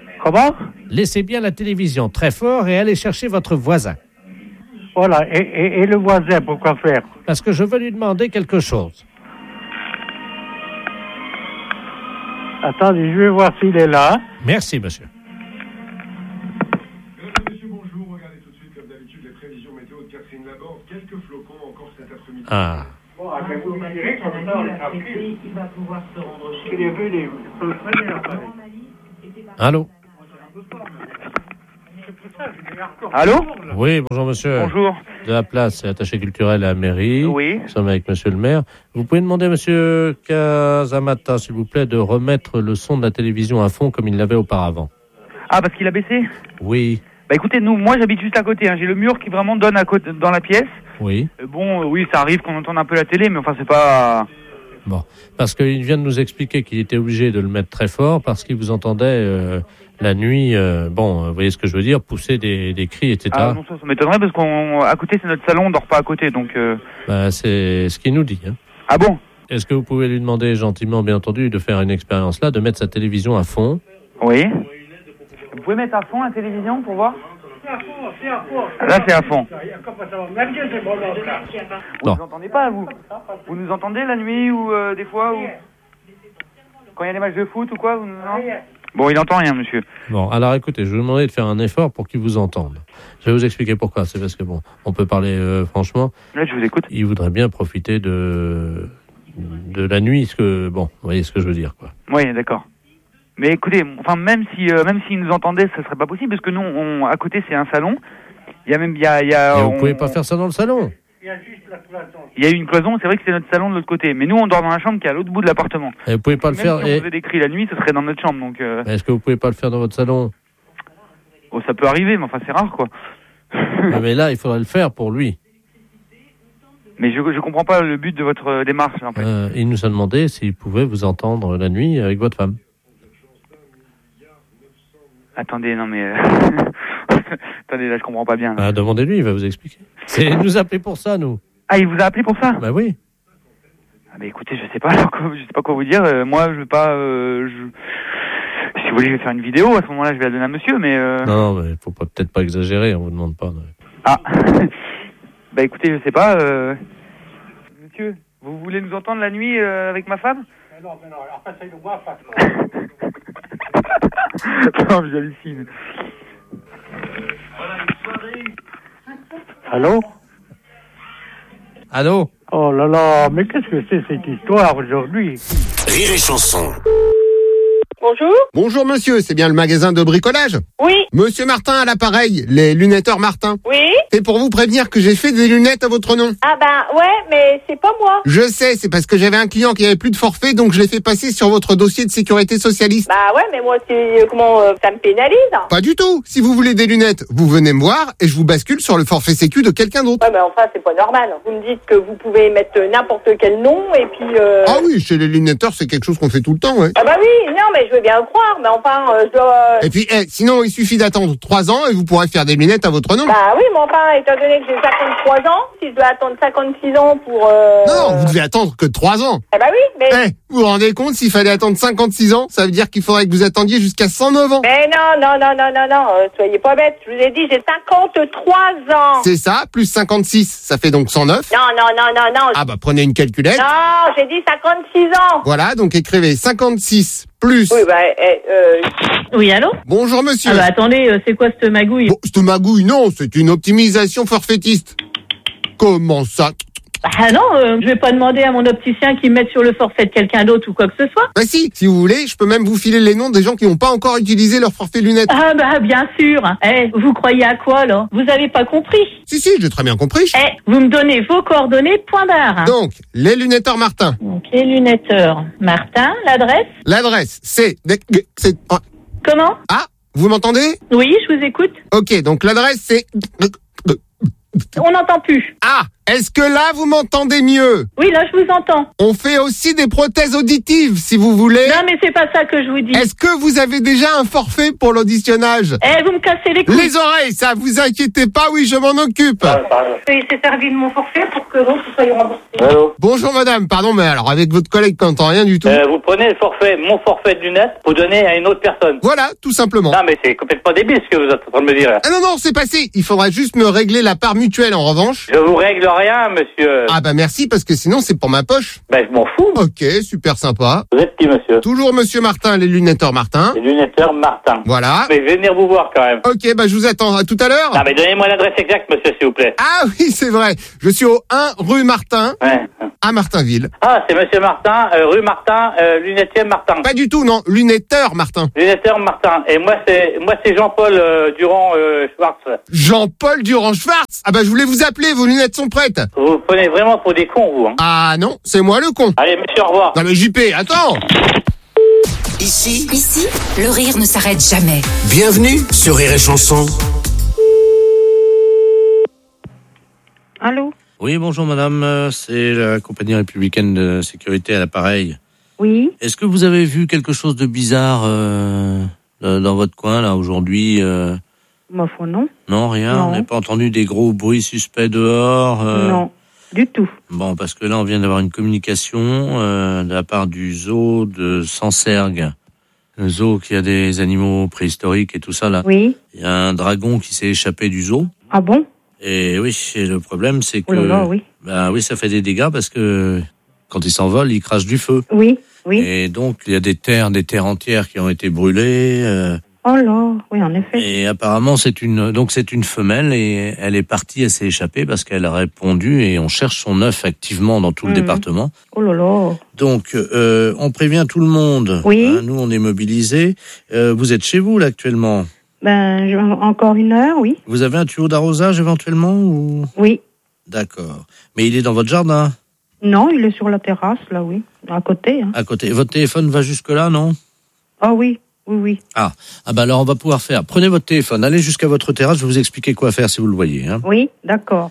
Laissez bien la télévision très fort et allez chercher votre voisin. Voilà, et, et, et le voisin, pourquoi faire ? Parce que je veux lui demander quelque chose. Attendez, je vais voir s'il est là. Merci, monsieur. Ah. Bon, vous me direz qu'on il va pouvoir se rendre chez lui. Allô ? Allô ? Oui, bonjour monsieur. Bonjour. De la place, c'est attaché culturel à la mairie. Oui. Nous sommes avec monsieur le maire. Vous pouvez demander à monsieur Casamata, s'il vous plaît, de remettre le son de la télévision à fond comme il l'avait auparavant. Ah, parce qu'il a baissé ? Oui. Bah écoutez, nous, moi j'habite juste à côté. Hein. J'ai le mur qui vraiment donne à côté, dans la pièce. Oui. Euh, bon, euh, oui, ça arrive qu'on entende un peu la télé, mais enfin c'est pas... Bon, parce qu'il vient de nous expliquer qu'il était obligé de le mettre très fort parce qu'il vous entendait euh, la nuit, euh, bon, vous voyez ce que je veux dire, pousser des, des cris, et cetera. Ah non, ça, ça m'étonnerait parce qu'à côté c'est notre salon, on dort pas à côté, donc... Euh... Bah, c'est ce qu'il nous dit. Hein. Ah bon ? Est-ce que vous pouvez lui demander gentiment, bien entendu, de faire une expérience là, de mettre sa télévision à fond ? Oui. Vous pouvez mettre à fond la télévision pour voir ? C'est à fond, c'est à fond. Là c'est à fond. Vous non. nous entendez pas, vous ? Vous nous entendez la nuit ou euh, des fois ou... Quand il y a des matchs de foot ou quoi vous... Non ? Bon, il entend rien, monsieur. Bon, alors écoutez, je vais vous demander de faire un effort pour qu'il vous entende. Je vais vous expliquer pourquoi. C'est parce que, bon, on peut parler euh, franchement. Là, je vous écoute. Il voudrait bien profiter de, de la nuit, ce que, bon, vous voyez ce que je veux dire, quoi. Oui, d'accord. Mais écoutez, enfin, même si, euh, même s'il nous entendait, ça serait pas possible, parce que nous, on, à côté, c'est un salon. Il y a même, il y a, il y a. Et on, vous pouvez pas faire ça dans le salon. Il y a juste la cloison. Il y a une cloison, c'est vrai que c'est notre salon de l'autre côté. Mais nous, on dort dans la chambre qui est à l'autre bout de l'appartement. Et vous pouvez pas le même faire. Si on et... faisait des cris la nuit, ce serait dans notre chambre, donc. Euh... Est-ce que vous pouvez pas le faire dans votre salon ? Oh, ça peut arriver, mais enfin, c'est rare, quoi. Mais là, il faudrait le faire pour lui. Mais je, je comprends pas le but de votre euh, démarche, en fait. Euh, il nous a demandé s'il pouvait vous entendre la nuit avec votre femme. Attendez, non mais... Euh... Attendez, là, je comprends pas bien. Ah, demandez-lui, il va vous expliquer. C'est il nous a appelé pour ça, nous. Ah, il vous a appelé pour ça ? Bah oui. Ah, bah écoutez, je sais pas, je sais pas quoi vous dire. Euh, moi, je vais pas... Euh, je... Si vous voulez, je vais faire une vidéo. À ce moment-là, je vais la donner à monsieur, mais... Euh... Non, mais faut pas, peut-être pas exagérer, on vous demande pas. De... Ah. Bah écoutez, je sais pas. Euh... Monsieur, vous voulez nous entendre la nuit euh, avec ma femme ? Mais non, mais non, alors passez-le moi, face. Non, j'hallucine. Allô ? Allô ? Oh là là, mais qu'est-ce que c'est cette histoire aujourd'hui ? Rire et chanson. Bonjour. Bonjour monsieur, c'est bien le magasin de bricolage ? Oui. Monsieur Martin à l'appareil, les lunetteurs Martin. Oui. C'est pour vous prévenir que j'ai fait des lunettes à votre nom. Ah ben ouais, mais c'est pas moi. Je sais, c'est parce que j'avais un client qui avait plus de forfait, donc je l'ai fait passer sur votre dossier de sécurité socialiste. Bah ouais, mais moi c'est euh, comment euh, ça me pénalise. Pas du tout. Si vous voulez des lunettes, vous venez me voir et je vous bascule sur le forfait sécu de quelqu'un d'autre. Ouais, mais enfin c'est pas normal. Vous me dites que vous pouvez mettre n'importe quel nom et puis. Euh... Ah oui, chez les lunetteurs c'est quelque chose qu'on fait tout le temps, ouais. Ah bah oui, non mais je veux bien le croire, mais enfin euh, je dois. Et puis, eh, sinon il suffit d'attendre trois ans et vous pourrez faire des lunettes à votre nom. Bah oui, mais enfin étant donné que j'ai cinquante-trois ans, si je dois attendre cinquantasix ans pour. Euh... Non, vous devez attendre que trois ans. Ah bah oui, mais. Eh, vous vous rendez compte, s'il fallait attendre cinquante-six ans, ça veut dire qu'il faudrait que vous attendiez jusqu'à cent neuf ans. Mais non, non, non, non, non, non, euh, soyez pas bêtes. Je vous ai dit, j'ai cinquante-trois ans. C'est ça, plus cinquantasix, ça fait donc cent neuf. Non, non, non, non, non. Ah bah prenez une calculette. Non, j'ai dit cinquante-six ans. Voilà, donc écrivez cinquante-six plus... Oui, bah, eh, euh... Oui, allô ? Bonjour monsieur. Ah bah attendez, euh, c'est quoi cette magouille ? Bon, cette magouille, non, c'est une optimisation forfaitiste. Comment ça ? Ah non, euh, je vais pas demander à mon opticien qu'il me mette sur le forfait de quelqu'un d'autre ou quoi que ce soit. Bah si, si vous voulez, je peux même vous filer les noms des gens qui n'ont pas encore utilisé leur forfait lunettes. Ah bah bien sûr. Eh, vous croyez à quoi là ? Vous avez pas compris ? Si, si, j'ai très bien compris. Eh, vous me donnez vos coordonnées, point barre. Donc, les lunetteurs Martin. Donc, les lunetteurs Martin, l'adresse ? L'adresse, c'est... c'est... Comment ? Ah, vous m'entendez ? Oui, je vous écoute. Ok, donc l'adresse, c'est... On n'entend plus. Ah, Est-ce que là, vous m'entendez mieux? Oui, là, je vous entends. On fait aussi des prothèses auditives, si vous voulez. Non, mais c'est pas ça que je vous dis. Est-ce que vous avez déjà un forfait pour l'auditionnage? Eh, vous me cassez les couilles. Les oreilles, ça, vous inquiétez pas, oui, je m'en occupe. Il s'est servi de mon forfait pour que l'autre soit remboursé. Allô? Bonjour madame, pardon, mais alors avec votre collègue qui n'entend rien du tout. Euh, vous prenez le forfait, mon forfait de lunettes, vous donnez à une autre personne. Voilà, tout simplement. Non, mais c'est complètement débile ce que vous êtes en train de me dire. Ah non, non, c'est passé. Il faudra juste me régler la part mutuelle en revanche. Je vous règle rien, monsieur. Ah bah merci, parce que sinon c'est pour ma poche. Ben, je m'en fous. Ok, super sympa. Vous êtes qui, monsieur? Toujours monsieur Martin, les lunetteurs Martin. Les lunetteurs Martin. Voilà. Mais je vais venir vous voir quand même. Ok, bah je vous attends. À tout à l'heure. Non, mais donnez-moi l'adresse exacte, monsieur, s'il vous plaît. Ah oui, c'est vrai. Je suis au un rue Martin, Ouais. à Martinville. Ah, c'est monsieur Martin, euh, rue Martin, euh, lunetier Martin. Pas du tout, non. Lunetteur Martin. Lunetteur Martin. Et moi, c'est moi c'est Jean-Paul euh, Durand euh, Schwartz. Jean-Paul Durand-Schwartz. Ah bah je voulais vous appeler, vos lunettes sont prêtes. Vous vous prenez vraiment pour des cons, vous. Hein. Ah non, c'est moi le con. Allez, monsieur, au revoir. Non mais J P, attends. Ici, Ici, le rire ne s'arrête jamais. bienvenue sur Rire et Chanson. Allô? Oui, bonjour madame, euh, c'est la compagnie républicaine de sécurité à l'appareil. Oui. Est-ce que vous avez vu quelque chose de bizarre euh, dans votre coin là aujourd'hui euh... Ma foi, non. Non, rien. Non. On n'a pas entendu des gros bruits suspects dehors. euh... Non, du tout. Bon, parce que là, on vient d'avoir une communication euh, de la part du zoo de Sancergues. Le zoo qui a des animaux préhistoriques et tout ça là. Oui. Il y a un dragon qui s'est échappé du zoo. Ah bon? Et oui, et le problème c'est que Oh là là, oui. ben oui, ça fait des dégâts parce que quand il s'envole, il crache du feu. Oui, oui. Et donc il y a des terres, des terres entières qui ont été brûlées. Euh, Oh là, oui, en effet. et apparemment c'est une donc c'est une femelle et elle est partie, elle s'est échappée parce qu'elle a répondu et on cherche son œuf activement dans tout le Mhm. département. Oh là là. Donc euh, on prévient tout le monde. Oui. Hein, nous on est mobilisés. Euh, vous êtes chez vous là actuellement. Ben, je- encore une heure, oui. Vous avez un tuyau d'arrosage éventuellement ou... Oui. D'accord. Mais il est dans votre jardin, Non, il est sur la terrasse, là, oui. À côté, hein. à côté. Votre téléphone va jusque là, non? Ah oui, oui, oui. Ah, ah bah alors on va pouvoir faire. Prenez votre téléphone, allez jusqu'à votre terrasse, je vais vous expliquer quoi faire si vous le voyez. Hein. Oui, d'accord.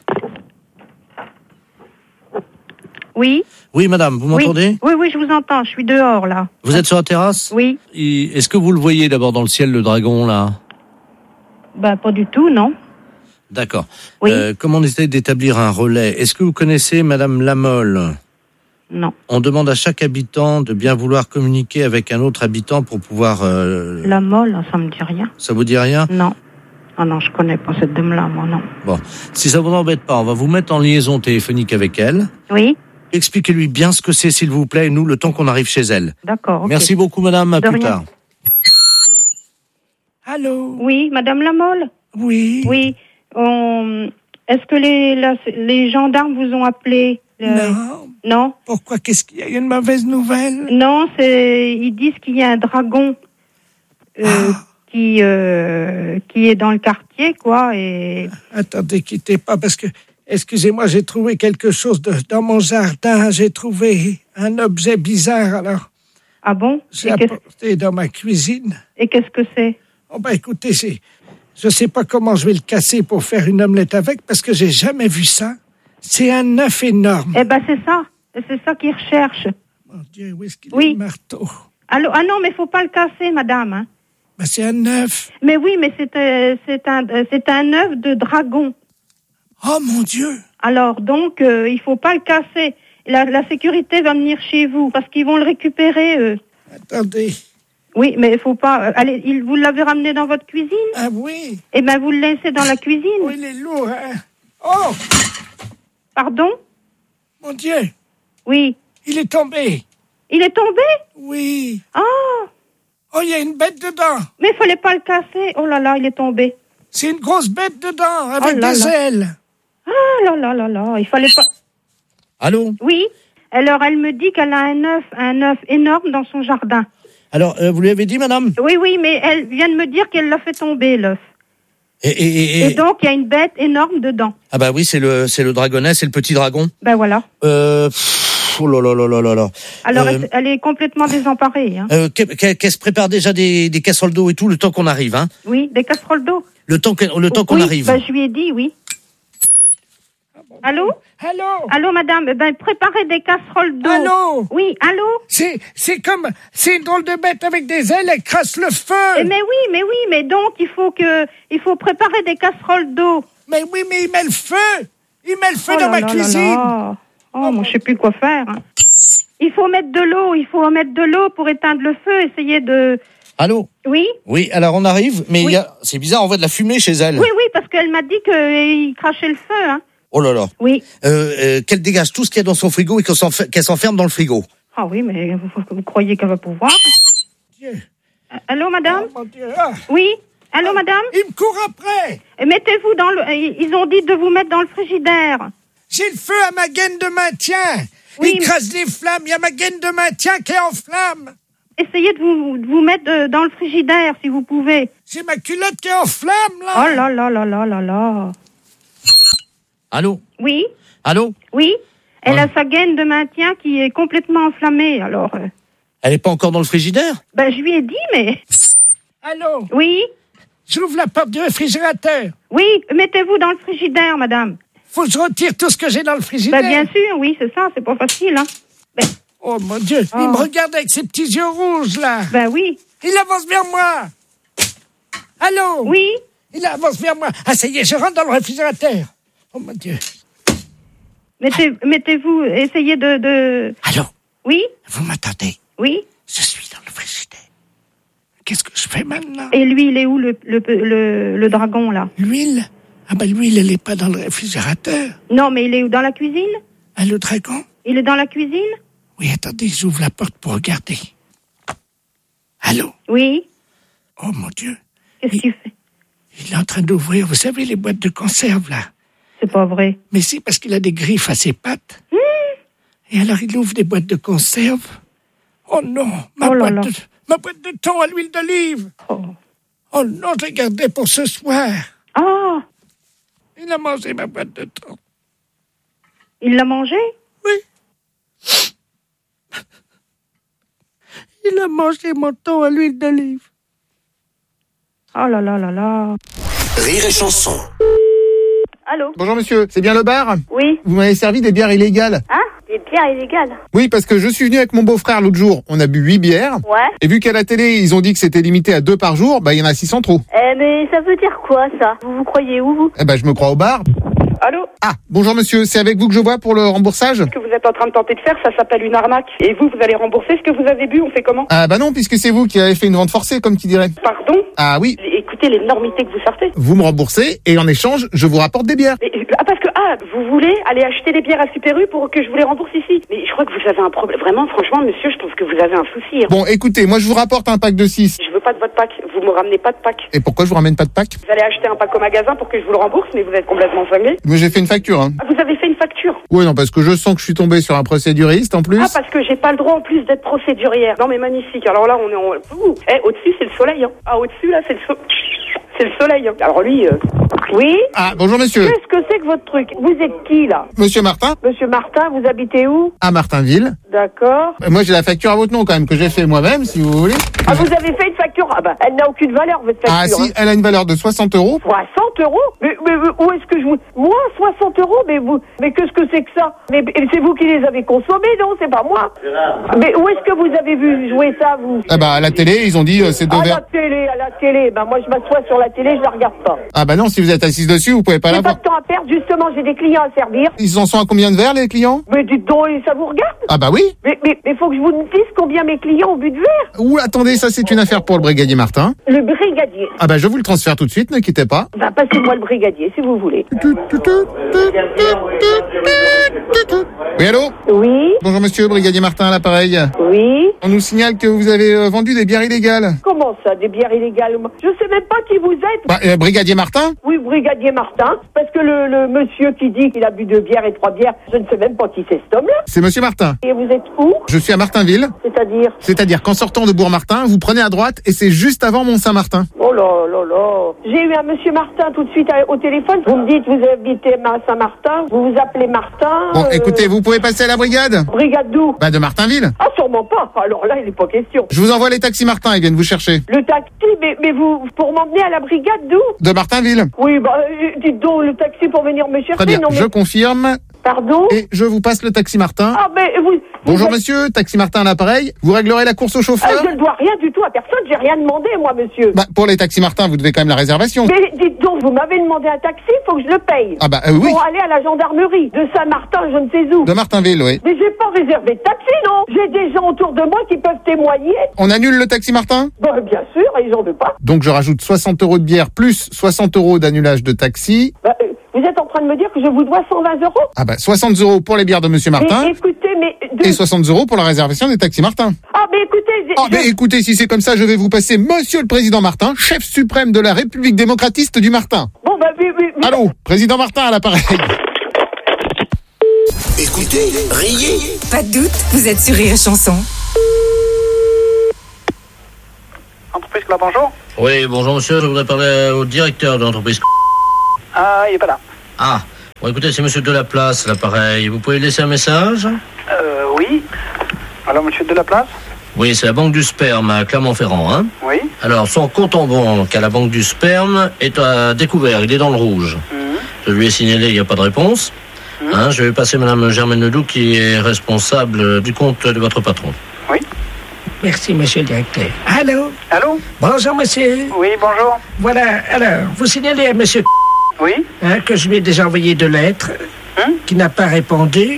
Oui. Oui, madame, vous m'entendez? Oui, oui, oui, je vous entends. Je suis dehors, là. Vous êtes sur la terrasse? Oui. Et est-ce que vous le voyez d'abord dans le ciel, le dragon, là? Ben, pas du tout, non. D'accord. Oui. Euh, comment on essaie d'établir un relais? Est-ce que vous connaissez madame Lamolle? Non. On demande à chaque habitant de bien vouloir communiquer avec un autre habitant pour pouvoir... euh, La molle, ça me dit rien. Ça vous dit rien? Non. Ah non, je connais pas cette dame-là, moi, non. Bon, si ça vous embête pas, on va vous mettre en liaison téléphonique avec elle. Oui. Expliquez-lui bien ce que c'est, s'il vous plaît, nous, le temps qu'on arrive chez elle. D'accord, ok. Merci beaucoup, madame. À De plus rien. tard. Allô? Oui, madame Lamolle? Oui. Oui. On... Est-ce que les, la- les gendarmes vous ont appelé? euh, Non. Non? Pourquoi? Qu'est-ce qu'il y a? Il y a une mauvaise nouvelle? Non, c'est ils disent qu'il y a un dragon euh, Ah. qui euh, qui est dans le quartier, quoi. Et Attendez, quittez pas, parce que, excusez-moi, j'ai trouvé quelque chose de, dans mon jardin. J'ai trouvé un objet bizarre, alors. Ah bon? J'ai Et qu'est-ce- apporté dans ma cuisine. Et qu'est-ce que c'est? Oh ben écoutez, c'est, je sais pas comment je vais le casser pour faire une omelette avec, parce que j'ai jamais vu ça. C'est un œuf énorme. Eh ben c'est ça, c'est ça qu'ils recherchent. Mon Dieu, où est-ce qu'il Oui. est le marteau? Allô? Ah non, mais faut pas le casser, madame. Hein. Ben c'est un œuf. Mais oui, mais c'est euh, c'est un euh, c'est un œuf de dragon. Oh mon Dieu! Alors donc euh, il faut pas le casser. La, la sécurité va venir chez vous parce qu'ils vont le récupérer. Eux. Attendez. Oui, mais il faut pas. euh, allez, il, vous l'avez ramené dans votre cuisine? Ah oui. Eh ben vous le laissez dans la cuisine. Oh, il est lourd, hein? Oh! Pardon? Mon Dieu! Oui. Il est tombé! Il est tombé? Oui. Ah! Oh, il y a une bête dedans! Mais il fallait pas le casser. Oh là là, il est tombé. C'est une grosse bête dedans, avec Oh là des là. ailes! Ah là là là là, il fallait pas. Allô? Oui. Alors elle me dit qu'elle a un œuf, un œuf énorme dans son jardin. Alors, euh, vous lui avez dit, madame? Oui, oui, mais elle vient de me dire qu'elle l'a fait tomber, l'œuf. Et, et, et, Et et- donc, il y a une bête énorme dedans. Ah bah oui, c'est le, c'est le dragonnet, c'est le petit dragon. Ben voilà. Euh, pff, oh là là là là là là. Alors, Euh, elle, elle est complètement désemparée. Hein. euh, qu'elle, qu'elle- qu'elle se prépare déjà des, des casseroles d'eau et tout, le temps qu'on arrive, hein? Oui, des casseroles d'eau. Le temps, que- le temps qu'on oui, arrive. ben, je lui ai dit, oui. Allô? Allô? Allô, madame? Eh ben, préparez des casseroles d'eau. Allô? Oui, allô? C'est, c'est comme, c'est une drôle de bête avec des ailes, elle crasse le feu. Eh, mais oui, mais oui, mais donc, il faut que, il faut préparer des casseroles d'eau. Mais oui, mais il met le feu. Il met le feu Oh dans là ma là cuisine. là là. Oh, moi, je sais plus quoi faire. hein. Il faut mettre de l'eau, il faut mettre de l'eau pour éteindre le feu, essayer de... Allô? Oui? Oui, alors on arrive, mais il Oui. y a... c'est bizarre, on voit de la fumée chez elle. Oui, oui, parce qu'elle m'a dit qu'il crachait le feu, hein. Oh là là. Oui. Euh, euh, qu'elle dégage tout ce qu'il y a dans son frigo et qu'elle s'enfer- qu'elle s'enferme dans le frigo. Ah oui, mais vous, vous croyez qu'elle va pouvoir? Dieu. Allô, madame? Oh, mon Dieu. Ah. Oui? Allô, madame? Il me court après. Et mettez-vous dans le... Ils ont dit de vous mettre dans le frigidaire. J'ai le feu à ma gaine de maintien. Oui, Il mais- crasse les flammes. Il y a ma gaine de maintien qui est en flamme. Essayez de vous, de vous mettre de- dans le frigidaire, si vous pouvez. J'ai ma culotte qui est en flamme, là. Oh là là là là là là. Allô? Oui? Allô? Oui? Elle Ouais. a sa gaine de maintien qui est complètement enflammée, alors... euh, Elle n'est pas encore dans le frigidaire? ben, je lui ai dit, mais... Allô? Oui? J'ouvre la porte du réfrigérateur. Oui, mettez-vous dans le frigidaire, madame. Faut que je retire tout ce que j'ai dans le frigidaire. Ben, bien sûr, oui, c'est ça, c'est pas facile, hein. Ben, Oh, mon Dieu. Oh. Il me regarde avec ses petits yeux rouges, là. ben oui. Il avance vers moi. Allô? Oui? Il avance vers moi. Ah, ça y est, je rentre dans le réfrigérateur. Oh, mon Dieu. Mettez, mettez-vous, essayez de, de... Allô? Oui? Vous m'attendez? Oui? Je suis dans le frigidaire. Qu'est-ce que je fais maintenant? Et lui, il est où, le, le, le, le dragon, là? L'huile? Ah, ben, l'huile, elle n'est pas dans le réfrigérateur. Non, mais il est où, dans la cuisine? Ah, le dragon? Il est dans la cuisine? Oui, attendez, j'ouvre la porte pour regarder. Allô? Oui? Oh, mon Dieu. Qu'est-ce qu'il fait? Il est en train d'ouvrir, vous savez, les boîtes de conserve, là. C'est pas vrai. Mais si, parce qu'il a des griffes à ses pattes. Mmh. Et alors, il ouvre des boîtes de conserve. Oh non, ma, Oh là boîte, là. De, ma boîte de thon à l'huile d'olive. Oh. Oh non, je l'ai gardée pour ce soir. Ah! Il a mangé ma boîte de thon. Il l'a mangé? Oui. Il a mangé mon thon à l'huile d'olive. Oh là là là là. Rire et chanson. Allô? Bonjour monsieur, c'est bien le bar? Oui. Vous m'avez servi des bières illégales. Hein? Des bières illégales? Oui, parce que je suis venu avec mon beau-frère l'autre jour. On a bu huit bières. Ouais. Et vu qu'à la télé, ils ont dit que c'était limité à deux par jour, bah il y en a six en trop. Eh, mais ça veut dire quoi, ça? Vous vous croyez où, vous? Eh ben, je me crois au bar. Allô? Ah, bonjour monsieur, c'est avec vous que je vois pour le remboursage? Ce que vous êtes en train de tenter de faire, ça s'appelle une arnaque. Et vous, vous allez rembourser ce que vous avez bu, on fait comment? Ah bah non, puisque c'est vous qui avez fait une vente forcée, comme qui dirait. Pardon? Ah oui. Écoutez l'énormité que vous sortez. Vous me remboursez et en échange, je vous rapporte des bières. Et- ah, parce que, ah, vous voulez aller acheter des bières à Super U pour que je vous les rembourse ici? Mais je crois que vous avez un problème. Vraiment, franchement, monsieur, je pense que vous avez un souci. hein. Bon, écoutez, moi je vous rapporte un pack de six. Je veux pas de votre pack. Vous me ramenez pas de pack. Et pourquoi je vous ramène pas de pack? Vous allez acheter un pack au magasin pour que je vous le rembourse, mais vous êtes complètement cinglé. Moi j'ai fait une facture, hein. Ah, vous avez fait une facture? Oui, non, parce que je sens que je suis tombé sur un procéduriste en plus. Ah, parce que j'ai pas le droit en plus d'être procédurière. Non, mais magnifique. Alors là, on est en... Ouh. Eh, au-dessus, c'est le soleil, hein. Ah, au-dessus, là, c'est le so... C'est le soleil, hein. Alors lui... euh, Oui? Ah, bonjour monsieur. Qu'est-ce que c'est que votre truc? Vous êtes qui, là? Monsieur Martin, Monsieur Martin, vous habitez où? à Martinville. D'accord. Euh, Moi j'ai la facture à votre nom quand même, que j'ai fait moi-même, si vous voulez. Ah, vous avez fait une facture? Ah, bah, elle n'a aucune valeur, votre facture. Ah si, hein. elle a une valeur de soixante euros. soixante euros? Mais, mais, mais où est-ce que je vous... Moi, soixante euros? Mais vous... Mais qu'est-ce que c'est que ça? Mais mais c'est vous qui les avez consommés, non? C'est pas moi. Mais où est-ce que vous avez vu jouer ça, vous? Ah bah à la télé, ils ont dit euh, c'est deux À la verres. télé, à la télé. Ben, moi, je m'assois sur la télé, je la regarde pas. Ah bah non, si vous êtes assise dessus, vous pouvez pas J'ai la pas voir. de temps à perdre, justement, j'ai des clients à servir. Ils en sont à combien de verres les clients? Mais dites donc, et ça vous regarde? Ah bah oui. Mais, mais, mais faut que je vous dise combien mes clients ont bu de verre. Ouh, attendez, ça c'est une affaire pour le brigadier Martin. Le brigadier. Ah bah je vous le transfère tout de suite, ne quittez pas. Ben, passez-moi le brigadier, si vous voulez. Oui, allô? Oui. Bonjour monsieur, brigadier Martin à l'appareil. Oui. On nous signale que vous avez euh, vendu des bières illégales. Comment ça, des bières illégales? Je sais même pas qui vous êtes. Bah, euh, brigadier Martin? Oui, brigadier Martin. Parce que le, le monsieur qui dit qu'il a bu deux bières et trois bières, je ne sais même pas qui c'est cet homme-là. C'est monsieur Martin. Et vous êtes où? Je suis à Martinville. C'est-à-dire? C'est-à-dire qu'en sortant de Bourg-Martin, vous prenez à droite et c'est juste avant Mont-Saint-Martin. Oh là là là. J'ai eu un monsieur Martin tout de suite à- au téléphone. Vous me dites, vous habitez à Saint-Martin, vous vous appelez Martin. Bon, euh, écoutez, vous pouvez passer à la brigade? Brigade d'où? Bah de Martinville. Ah, sûrement pas. Alors là, il n'est pas question. Je vous envoie les taxis Martin, ils viennent vous chercher. Le taxi, mais, mais vous, pour m'emmener à la brigade d'où? De Martinville. Oui, bah, euh, dites donc, le taxi pour venir me chercher. Très bien, non, mais... je confirme. Pardon? Et je vous passe le taxi Martin. Ah, mais vous... Bonjour vous êtes... monsieur, taxi Martin à l'appareil. Vous réglerez la course au chauffeur? Ah, je ne dois rien du tout à personne, j'ai rien demandé, moi, monsieur. Bah, pour les taxis Martin, vous devez quand même la réservation. Mais dites donc, vous m'avez demandé un taxi, il faut que je le paye. Ah bah euh, oui. Pour aller à la gendarmerie de Saint-Martin, je ne sais où. De Martinville, oui. Mais j'ai pas réservé de taxi, non. J'ai des gens autour de moi qui peuvent témoigner. On annule le taxi Martin? Bah, bien sûr, et j'en veux pas. Donc je rajoute soixante euros de bière plus soixante euros d'annulage de taxi. Bah, euh, vous êtes en train de me dire que je vous dois cent vingt euros? Ah bah soixante euros pour les bières de monsieur Martin. Mais écoutez, mais... De... Et soixante euros pour la réservation des taxis Martin. Ah, mais écoutez... Ah, mais écoutez, si c'est comme ça, je vais vous passer monsieur le président Martin, chef suprême de la République démocratiste du Martin. Bon, bah, oui, oui, oui. Allô, président Martin à l'appareil. Écoutez, riez. Pas de doute, vous êtes sur Rire et Chanson. Entreprise Club, bonjour. Oui, bonjour monsieur, je voudrais parler au directeur de l'entreprise. Ah, il est pas là. Ah, bon écoutez, c'est monsieur Delaplace, l'appareil. Vous pouvez laisser un message? Euh, oui. Alors, monsieur Delaplace? Oui, c'est la Banque du Sperme à Clermont-Ferrand, hein? Oui. Alors, son compte en banque à la Banque du Sperme est à découvert, il est dans le rouge. Mmh. Je lui ai signalé, il n'y a pas de réponse. Mmh. Hein, je vais passer madame Germaine Ledoux qui est responsable du compte de votre patron. Oui. Merci, monsieur le directeur. Allô? Allô? Bonjour, monsieur. Oui, bonjour. Voilà, alors, vous signalez à monsieur Oui. Hein, que je lui ai déjà envoyé deux lettres, hein? Qui n'a pas répondu.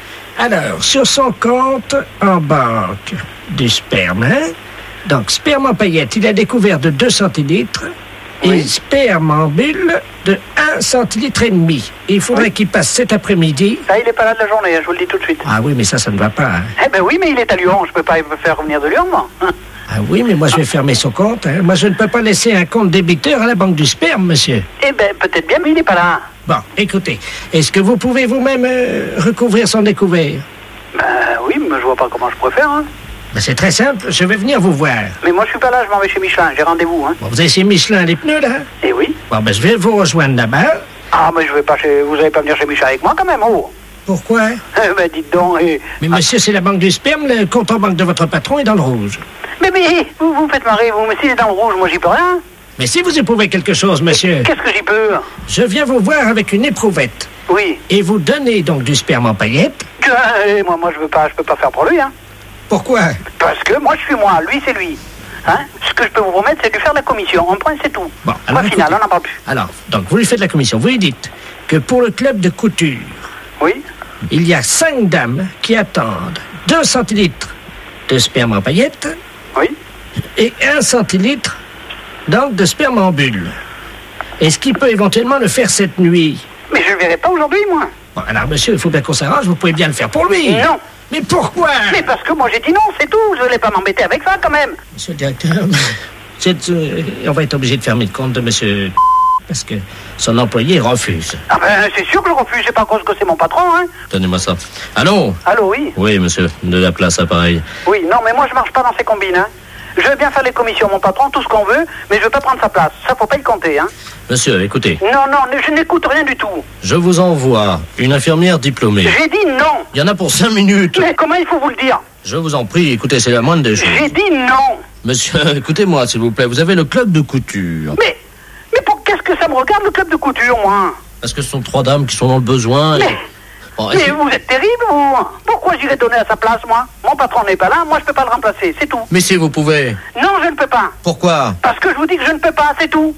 Alors, sur son compte en banque du sperme, hein? Donc, sperme en paillettes, il a découvert de deux centilitres oui. et sperme en bulle de un centilitre et demi. Et il faudrait oui. qu'il passe cet après-midi. Ah, il n'est pas là de la journée, je vous le dis tout de suite. Ah oui, mais ça, ça ne va pas. Hein? Eh ben oui, mais il est à Lyon, je peux pas le faire revenir de Lyon, moi. Ah oui, mais moi, je vais fermer son compte. Hein. Moi, je ne peux pas laisser un compte débiteur à la banque du sperme, monsieur. Eh ben, peut-être bien, mais il n'est pas là. Bon, écoutez, est-ce que vous pouvez vous-même euh, recouvrir son découvert? Ben oui, mais je vois pas comment je pourrais faire, hein. Ben, c'est très simple, je vais venir vous voir. Mais moi, je suis pas là, je m'en vais chez Michelin, j'ai rendez-vous, hein. Bon, vous avez chez Michelin les pneus, là? Eh oui. Bon, ben, je vais vous rejoindre là-bas. Ah, mais je vais pas chez... Vous allez pas venir chez Michelin avec moi, quand même, oh. Pourquoi? Eh ben, dites donc, et... Mais monsieur, c'est la banque du sperme, le compte en banque de votre patron est dans le rouge. Mais, mais, vous vous faites marrer, vous, mais s'il est dans le rouge, moi, j'y peux rien. Mais si vous éprouvez quelque chose, monsieur... Qu'est-ce que j'y peux? Je viens vous voir avec une éprouvette. Oui. Et vous donnez donc du sperme en paillettes. Euh, moi, moi, je veux pas, je peux pas faire pour lui, hein. Pourquoi? Parce que moi, je suis moi, lui, c'est lui. Hein? Ce que je peux vous promettre, c'est de lui faire de la commission. On prend, c'est tout. Bon, alors... Au final, on n'en parle plus. Alors, donc, vous lui faites la commission. Vous lui dites que pour le club de couture... Oui. Il y a cinq dames qui attendent deux centilitres de sperme en paillettes. Oui. Et un centilitre, donc, de sperme en bulle. Est-ce qu'il peut éventuellement le faire cette nuit? Mais je le verrai pas aujourd'hui, moi. Bon, alors, monsieur, il faut bien qu'on s'arrange. Vous pouvez bien le faire pour lui. Non. Mais pourquoi? Mais parce que moi, j'ai dit non, c'est tout. Je voulais pas m'embêter avec ça, quand même. Monsieur le directeur, c'est, euh, on va être obligé de fermer le compte de monsieur... Parce que son employé refuse. Ah ben, c'est sûr que je refuse. C'est pas cause que c'est mon patron, hein. Donnez-moi ça. Allô? Allô, oui. Oui, monsieur, de la place, appareil. Oui, non, mais moi, je marche pas dans ces combines, hein. Je veux bien faire les commissions, mon patron, tout ce qu'on veut, mais je veux pas prendre sa place. Ça, faut pas y compter, hein. Monsieur, écoutez. Non, non, je n'écoute rien du tout. Je vous envoie une infirmière diplômée. J'ai dit non. Il y en a pour cinq minutes. Mais comment il faut vous le dire? Je vous en prie, écoutez, c'est la moindre des choses. J'ai dit non. Monsieur, écoutez-moi, s'il vous plaît, vous avez le club de couture. Mais, mais pour qu'est-ce que ça me regarde, le club de couture, moi? Parce que ce sont trois dames qui sont dans le besoin. Mais, et... bon, mais vous êtes terrible, vous. Pourquoi j'irais donner à sa place, moi? Mon patron n'est pas là, moi je peux pas le remplacer, c'est tout. Mais si vous pouvez. Non, je ne peux pas. Pourquoi? Parce que je vous dis que je ne peux pas, c'est tout.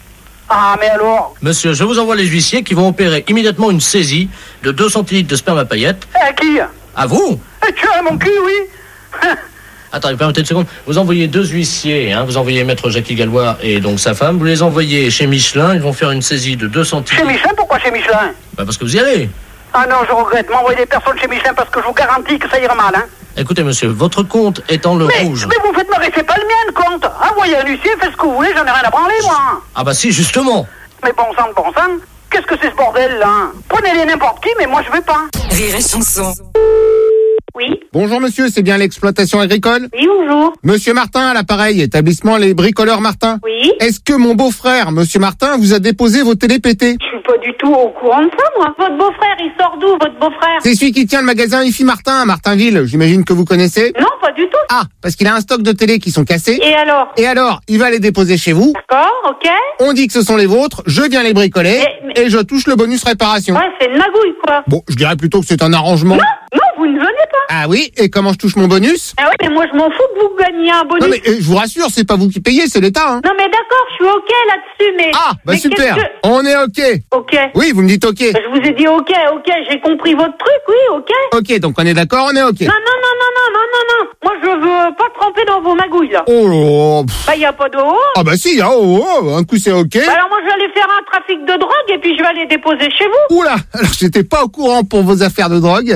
Ah, mais alors? Monsieur, je vous envoie les huissiers qui vont opérer immédiatement une saisie de deux centilitres de sperme à paillettes. À qui? À vous? Eh, tu as mon cul, oui. Attendez, permettez une seconde. Vous envoyez deux huissiers, hein. Vous envoyez maître Jackie Gallois et donc sa femme. Vous les envoyez chez Michelin. Ils vont faire une saisie de deux centilitres. Chez Michelin? Pourquoi chez Michelin? Bah parce que vous y allez. Ah non, je regrette. M'envoyer des personnes chez Michelin parce que je vous garantis que ça ira mal, hein. Écoutez, monsieur, votre compte est en le mais, rouge. Mais vous faites marrer, c'est pas le mien, le compte. Envoyez un huissier, faites ce que vous voulez, j'en ai rien à branler, moi. Ah bah si, justement. Mais bon sang de bon sang, qu'est-ce que c'est ce bordel, là? Prenez-les n'importe qui, mais moi je veux pas. Rire et Chanson. Oui. Bonjour monsieur, c'est bien l'exploitation agricole? Oui, bonjour. Monsieur Martin à l'appareil, établissement Les Bricoleurs Martin. Oui. Est-ce que mon beau-frère, monsieur Martin, vous a déposé vos télés pétées? Je suis pas du tout au courant de ça, moi. Votre beau-frère, il sort d'où, votre beau-frère? C'est celui qui tient le magasin I F I Martin à Martinville, j'imagine que vous connaissez? Non, pas du tout. Ah, parce qu'il a un stock de télé qui sont cassés. Et alors? Et alors, il va les déposer chez vous. D'accord, ok. On dit que ce sont les vôtres, je viens les bricoler Mais- mais- et je touche le bonus réparation. Ouais, c'est une magouille, quoi. Bon, je dirais plutôt que c'est un arrangement. Non, non, vous ne venez pas. Ah oui, et comment je touche mon bonus? Ah ouais, mais moi, je m'en fous que vous gagniez un bonus. Non mais euh, je vous rassure, c'est pas vous qui payez, c'est l'État. Hein. Non, mais d'accord, je suis ok là-dessus, mais... Ah, bah mais super, qu'est-ce que- on est ok. Ok. Oui, vous me dites ok. Je vous ai dit ok, ok, j'ai compris votre truc, oui, ok. Ok, donc on est d'accord, on est ok. Non, non, non, non, non, non, non, non. Moi, je veux pas tremper dans vos magouilles, là. Oh là là, pff. Bah, y a pas de haut. Ah bah si, ah, oh, oh, un coup c'est ok. Bah alors, moi, je vais aller faire un trafic de drogue et puis je vais aller déposer chez vous. Oula, alors j'étais pas au courant pour vos affaires de drogue.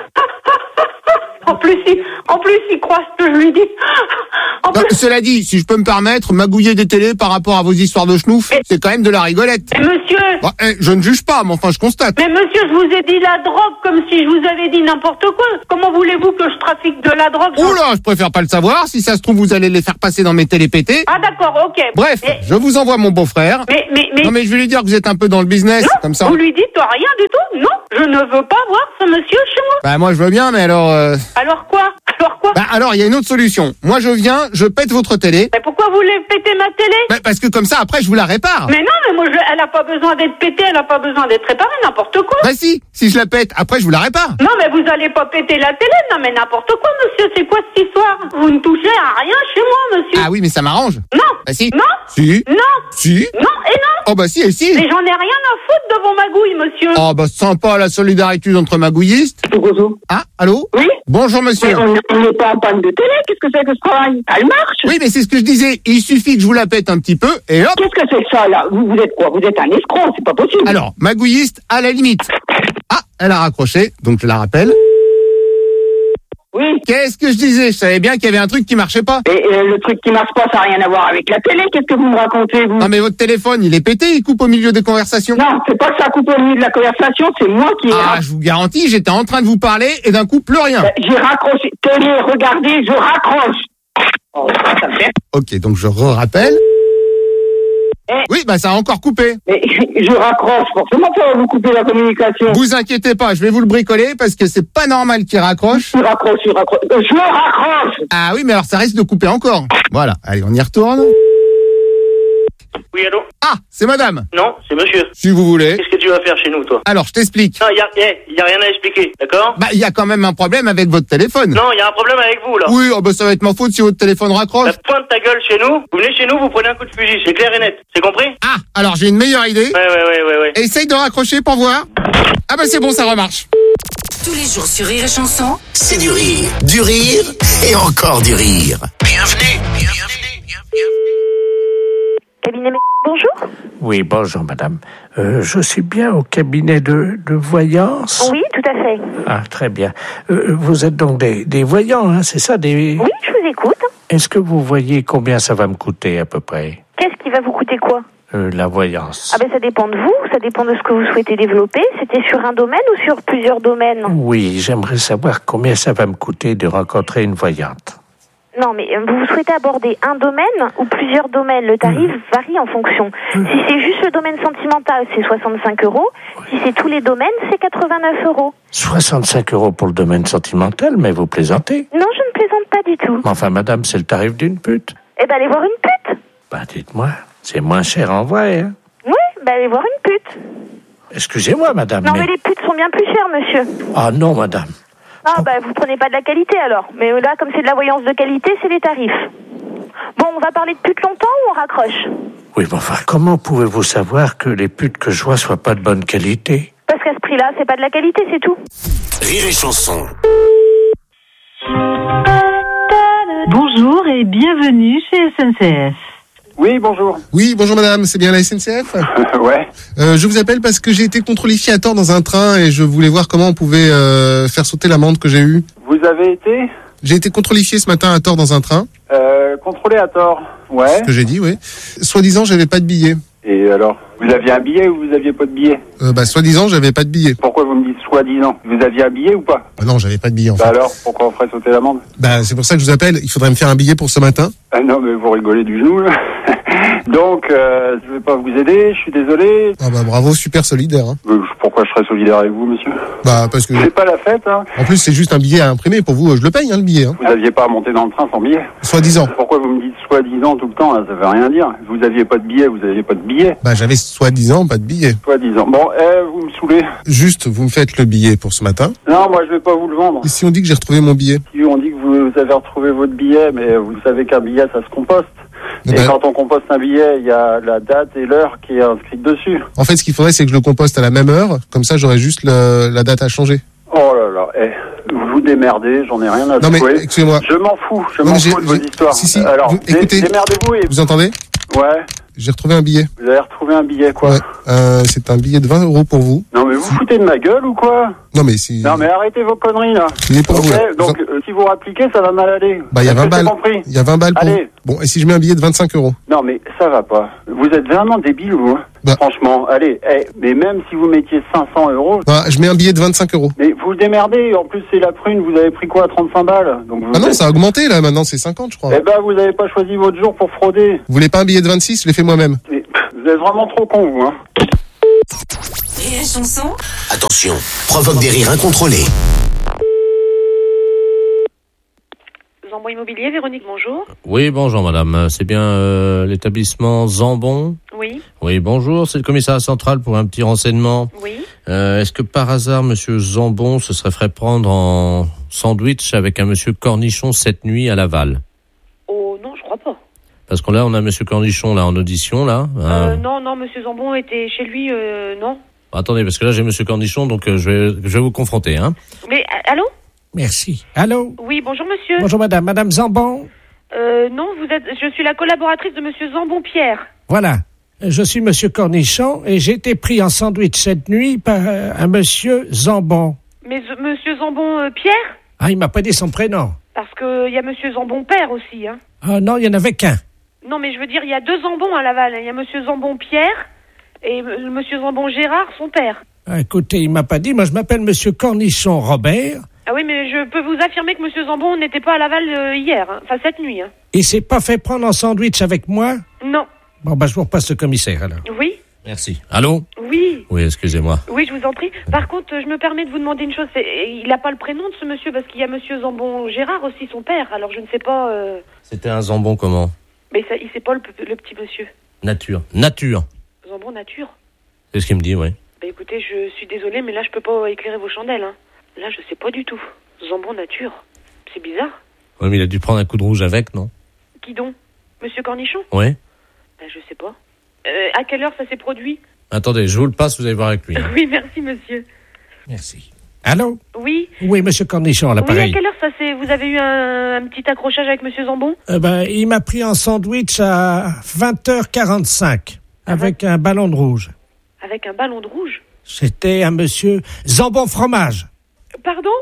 En plus, il, en plus, il croit ce que je lui dis. En Non, plus, cela dit, si je peux me permettre, magouiller des télés par rapport à vos histoires de schnouf, c'est quand même de la rigolette. mais monsieur, Bah, eh, je ne juge pas, mais enfin je constate. mais monsieur, je vous ai dit la drogue comme si je vous avais dit n'importe quoi. Comment voulez-vous que je trafique de la drogue? Oula, je préfère pas le savoir, si ça se trouve vous allez les faire passer dans mes télés pétées. Ah d'accord, ok. Bref, Mais, je vous envoie mon beau-frère. mais, mais, mais- Non mais je vais lui dire que vous êtes un peu dans le business, non, comme ça. vous lui dites rien du tout. Non, je ne veux pas voir ce monsieur chez moi. Bah moi je veux bien, mais alors... euh, Alors quoi? Alors quoi? Bah alors il y a une autre solution. Moi je viens, je pète votre télé. Mais pourquoi vous voulez péter ma télé? Bah, parce que comme ça après je vous la répare. Mais non, mais moi, je, elle a pas besoin d'être pétée, elle a pas besoin d'être réparée, n'importe quoi. Bah si, si je la pète, après je vous la répare. Non, mais vous allez pas péter la télé, non, mais n'importe quoi, monsieur, c'est quoi cette histoire? Vous ne touchez à rien chez moi, monsieur. Ah oui, mais ça m'arrange. Non. Bah si. Non. Si. Non. Si. Non et non. Oh bah si et si. Mais j'en ai rien à foutre de vos magouilles, monsieur. Oh bah sympa la solidarité entre magouillistes. Ah, allô? Oui. Bonjour monsieur. Mais on n'est pas en panne de télé, qu'est-ce que c'est que ce travail? Elle marche. Oui, mais c'est ce que je disais. Il suffit que je vous la pète un petit peu et hop. Qu'est-ce que c'est que ça, là? Vous, vous êtes quoi? Vous êtes un escroc, c'est pas possible. Alors, magouilliste à la limite. Ah, elle a raccroché, donc je la rappelle. Oui. Qu'est-ce que je disais? Je savais bien qu'il y avait un truc qui marchait pas. Et, et le truc qui marche pas, ça n'a rien à voir avec la télé. Qu'est-ce que vous me racontez, vous? Non mais votre téléphone, il est pété, il coupe au milieu des conversations. Non, c'est pas que ça coupe au milieu de la conversation, c'est moi qui ai... Ah, je vous garantis, j'étais en train de vous parler et d'un coup, plus rien. Ben, j'ai raccroché. Télé, regardez, je raccroche. Oh, ça me fait... Ok, donc je re-rappelle. Eh. Oui, bah ça a encore coupé. Mais je raccroche, forcément ça va vous couper la communication. Vous inquiétez pas, je vais vous le bricoler parce que c'est pas normal qu'il raccroche. Je raccroche, je raccroche. Euh, Je raccroche. Ah oui, mais alors ça risque de couper encore. Voilà, allez, on y retourne. Oui, allô? Ah, c'est madame. Non, c'est monsieur. Si vous voulez. Qu'est-ce que tu vas faire chez nous, toi? Alors, je t'explique. Non, il y a, eh, y a rien à expliquer, d'accord? Bah, il y a quand même un problème avec votre téléphone. Non, il y a un problème avec vous, là. Oui, oh bah ça va être ma faute si votre téléphone raccroche. La pointe ta gueule chez nous, vous venez chez nous, vous prenez un coup de fusil, c'est clair et net. C'est compris? Ah, alors j'ai une meilleure idée. Ouais, ouais, ouais, ouais, ouais. Essaye de raccrocher pour voir. Ah bah c'est bon, ça remarche. Tous les jours sur Rire et Chanson. C'est du rire, du rire et encore du rire. Bienvenue, bienvenue, bienvenue. Cabinet, bonjour. Oui, bonjour madame. Euh, je suis bien au cabinet de, de voyance. Oui, tout à fait. Ah, très bien. Euh, vous êtes donc des, des voyants, hein, c'est ça des... Oui, je vous écoute. Est-ce que vous voyez combien ça va me coûter à peu près, Qu'est-ce qui va vous coûter quoi? euh, la voyance? Ah ben ça dépend de vous, ça dépend de ce que vous souhaitez développer. C'était sur un domaine ou sur plusieurs domaines? Oui, j'aimerais savoir combien ça va me coûter de rencontrer une voyante. Non, mais euh, vous souhaitez aborder un domaine ou plusieurs domaines? Le tarif mmh. varie en fonction. Mmh. Si c'est juste le domaine sentimental, c'est soixante-cinq euros. Si c'est tous les domaines, c'est quatre-vingt-neuf euros. soixante-cinq euros pour le domaine sentimental, mais vous plaisantez? Non, je ne plaisante pas du tout. Enfin, madame, c'est le tarif d'une pute. Eh ben, allez voir une pute. Ben, dites-moi, c'est moins cher en vrai, hein? Oui, ben, allez voir une pute. Excusez-moi, madame, Non, mais... mais les putes sont bien plus chères, monsieur. Ah non, madame. Ah, bah, vous prenez pas de la qualité, alors. Mais là, comme c'est de la voyance de qualité, c'est les tarifs. Bon, on va parler de putes longtemps ou on raccroche? Oui, mais enfin, comment pouvez-vous savoir que les putes que je vois soient pas de bonne qualité? Parce qu'à ce prix-là, c'est pas de la qualité, c'est tout. Rire et chanson. Bonjour et bienvenue chez S N C F. Oui, bonjour. Oui, bonjour madame, c'est bien la S N C F? Ouais. Euh, je vous appelle parce que j'ai été contrôlifié à tort dans un train et je voulais voir comment on pouvait euh, faire sauter l'amende que j'ai eue. Vous avez été J'ai été contrôlifié ce matin à tort dans un train. euh, contrôlé à tort. Ouais. Ce que j'ai dit, oui. Soi-disant, j'avais pas de billet. Et alors, vous aviez un billet ou vous aviez pas de billet? Euh, bah, soi-disant, j'avais pas de billet. Pourquoi vous me dites soit soi-disant. Vous aviez un billet ou pas? Ah non, j'avais pas de billet en Bah fait. alors, pourquoi on ferait sauter l'amende? Bah c'est pour ça que je vous appelle. Il faudrait me faire un billet pour ce matin. Ah non, mais vous rigolez du genou, là. Donc, euh, je vais pas vous aider, je suis désolé. Ah bah bravo, super solidaire. Hein. Euh, pourquoi je serais solidaire avec vous, monsieur? Bah parce que... C'est pas la fête, hein. En plus, c'est juste un billet à imprimer. Pour vous, je le paye, hein, le billet. Hein. Vous aviez pas à monter dans le train sans billet? Soi-disant. Pourquoi vous me dites soi-disant tout le temps, là? Ça veut rien dire. Vous aviez pas de billet, vous aviez pas de billet. Bah j'avais soi-disant pas de billet. Soi-disant. Bon, eh, vous me saoulez. Juste, vous me faites le billet pour ce matin. Non, moi je vais pas vous le vendre. Et si on dit que j'ai retrouvé mon billet? Si on dit que vous avez retrouvé votre billet, mais vous savez qu'un billet, ça se composte. Eh Et ben... quand on composte un billet, il y a la date et l'heure qui est inscrite dessus. En fait, ce qu'il faudrait, c'est que je le composte à la même heure. Comme ça, j'aurais juste le... la date à changer. Oh là là, eh, vous vous démerdez, j'en ai rien à Non mais, jouer. excusez-moi. Je m'en fous, je Non, m'en j'ai- fous de vos j'ai- histoires. Si, si, Alors, vous- dé- écoutez, démerdez-vous et... Vous entendez? Ouais, J'ai retrouvé un billet. vous avez retrouvé un billet, quoi. Ouais. Euh, c'est un billet de vingt euros pour vous. Non mais vous foutez de ma gueule ou quoi? Non mais si... Non mais arrêtez vos conneries, là. Il est pour Ok, vous, là. donc euh, si vous rappliquez, ça va mal aller. Bah, il y a Est-ce vingt que j'ai balles. compris? Il y a vingt balles pour Allez. vous. Bon, et si je mets un billet de vingt-cinq euros? Non mais ça va pas. Vous êtes vraiment débile, vous, hein. Bah. Franchement, allez, eh, mais même si vous mettiez cinq cents euros... Bah, je mets un billet de vingt-cinq euros. Mais vous le démerdez, en plus c'est la prune, vous avez pris quoi, trente-cinq balles? Donc vous Ah non, êtes- ça a augmenté là, maintenant c'est cinquante je crois. Eh ben vous avez pas choisi votre jour pour frauder. Vous voulez pas un billet de vingt-six? Je l'ai fait moi-même. Mais, pff, vous êtes vraiment trop con, vous, hein. Rire et chanson. Attention, provoque des rires incontrôlés. Zambon Immobilier, Véronique, bonjour. Oui, bonjour madame. C'est bien euh, l'établissement Zambon? Oui. Oui, bonjour. C'est le commissariat central pour un petit renseignement. Oui. Euh, est-ce que par hasard, monsieur Zambon se serait fait prendre en sandwich avec un monsieur Cornichon cette nuit à Laval? Oh non, je crois pas. Parce que là, on a monsieur Cornichon là en audition, là. Euh, Euh, non, non, monsieur Zambon était chez lui, euh, non. Attendez, parce que là, j'ai monsieur Cornichon, donc euh, je vais, je vais vous confronter, hein. Mais, a- allô? Merci. Allô? Oui, bonjour monsieur. Bonjour madame. Madame Zambon? Euh, non, vous êtes, je suis la collaboratrice de monsieur Zambon Pierre. Voilà. Je suis monsieur Cornichon et j'ai été pris en sandwich cette nuit par euh, un monsieur Zambon. Mais euh, monsieur Zambon euh, Pierre? Ah, il m'a pas dit son prénom. Parce que il y a monsieur Zambon Père aussi, hein. Ah non, il y en avait qu'un. Non, mais je veux dire, il y a deux Zambons à Laval. Il y a monsieur Zambon Pierre et euh, monsieur Zambon Gérard, son père. Ah, écoutez, il m'a pas dit. Moi, je m'appelle monsieur Cornichon Robert. Ah oui, mais je peux vous affirmer que monsieur Zambon n'était pas à Laval euh, hier, hein. Enfin cette nuit, hein. Il s'est pas fait prendre en sandwich avec moi? Non. Bon, bah, je vous repasse le commissaire, alors. Oui? Merci. Allô? Oui. Oui, excusez-moi. Oui, je vous en prie. Par contre, je me permets de vous demander une chose. C'est, il n'a pas le prénom de ce monsieur parce qu'il y a monsieur Zambon Gérard aussi, son père. Alors je ne sais pas. euh, C'était un Zambon comment? Mais ça, il sait pas le, le petit monsieur. Nature. Nature. Zambon Nature. C'est ce qu'il me dit, oui. Bah écoutez, je suis désolée, mais là je peux pas éclairer vos chandelles. Hein. Là, je sais pas du tout. Zambon Nature. C'est bizarre. Oui, mais il a dû prendre un coup de rouge avec, non? Qui donc? Monsieur Cornichon? Oui. Bah je sais pas. Euh, à quelle heure ça s'est produit? Attendez, je vous le passe, vous allez voir avec lui. Oui, merci monsieur. Merci. Allô? Oui. Oui, monsieur Cornichon, à Oui, à l'appareil. quelle heure ça s'est... Vous avez eu un, un petit accrochage avec monsieur Zambon? Euh, ben, il m'a pris en sandwich à vingt heures quarante-cinq avec un ballon de rouge. Avec un ballon de rouge? C'était un monsieur Zambon Fromage. Pardon?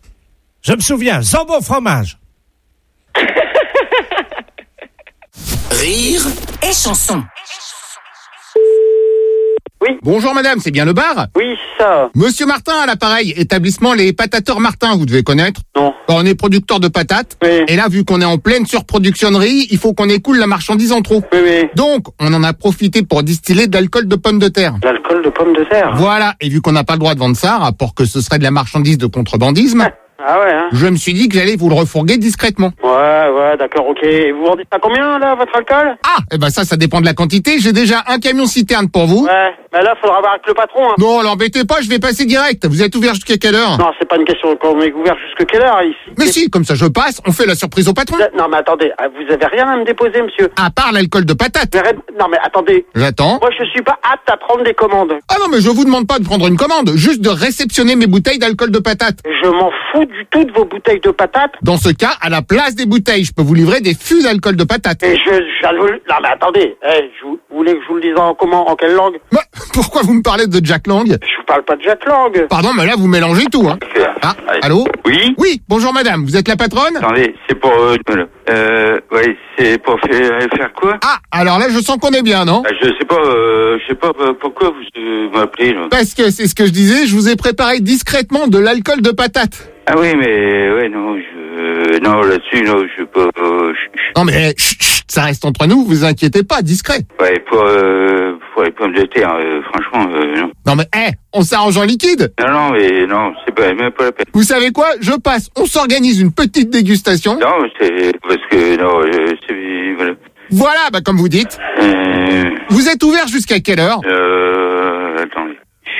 Je me souviens, Zambon Fromage. Rire et chanson. Oui. Bonjour madame, c'est bien le bar? Oui, ça. Monsieur Martin à l'appareil, établissement Les Patateurs Martin, vous devez connaître? Non. On est producteur de patates. Oui. Et là, vu qu'on est en pleine surproductionnerie, il faut qu'on écoule la marchandise en trop. Oui, oui. Donc, on en a profité pour distiller de l'alcool de pommes de terre. L'alcool de pommes de terre? Voilà. Et vu qu'on n'a pas le droit de vendre ça, rapport que ce serait de la marchandise de contrebandisme, Ah ouais, hein? je me suis dit que j'allais vous le refourguer discrètement. Ouais, ouais, d'accord, ok. Et vous vendez ça combien, là, votre alcool? Ah, eh ben ça, ça dépend de la quantité. J'ai déjà un camion citerne pour vous. Ouais, mais là, faudra voir avec le patron, hein. Non, l'embêtez pas, je vais passer direct. Vous êtes ouvert jusqu'à quelle heure? Non, c'est pas une question qu'on est ouvert jusque quelle heure, ici? Mais si, comme ça je passe, on fait la surprise au patron. Non, mais attendez, vous avez rien à me déposer, monsieur. À part l'alcool de patate. Mais arrête- Non, mais attendez. J'attends. Moi, je suis pas apte à prendre des commandes. Ah non, mais je vous demande pas de prendre une commande, juste de réceptionner mes bouteilles d'alcool de patate. Je m'en fous du tout de vos bouteilles de patates. Dans ce cas, à la place des bouteilles, je peux vous livrer des fûts d'alcool de patate. Et je, je- Non, mais attendez. Eh, je vous, vous Vous voulez que je vous le dise en comment, en quelle langue? Bah, pourquoi vous me parlez de Jack Lang? Je vous parle pas de Jack Lang. Pardon, mais là, vous mélangez tout, hein. Ah, allô? Oui? Oui, bonjour madame, vous êtes la patronne? Attendez, c'est pour... Euh, euh ouais, c'est pour faire, faire quoi? Ah, alors là, je sens qu'on est bien, non? Ah, je sais pas, euh, je sais pas pourquoi vous euh, m'appelez, là. Parce que c'est ce que je disais, je vous ai préparé discrètement de l'alcool de patate. Ah oui, mais... Ouais, non, je... Non, là-dessus, non, je peux pas... Euh, non, mais... Chut, chut, ça reste entre nous, vous inquiétez pas, discret. Ouais, pour... Euh, pour les pommes de terre, euh, franchement, euh, non. Non, mais, hé, hey, on s'arrange en liquide. Non, non, mais non, c'est pas, même pas la peine. Vous savez quoi? Je passe, on s'organise une petite dégustation. Non, c'est... Parce que, non, euh, c'est... Voilà. Voilà, bah, comme vous dites. Euh... Vous êtes ouvert jusqu'à quelle heure? Euh... Attendez.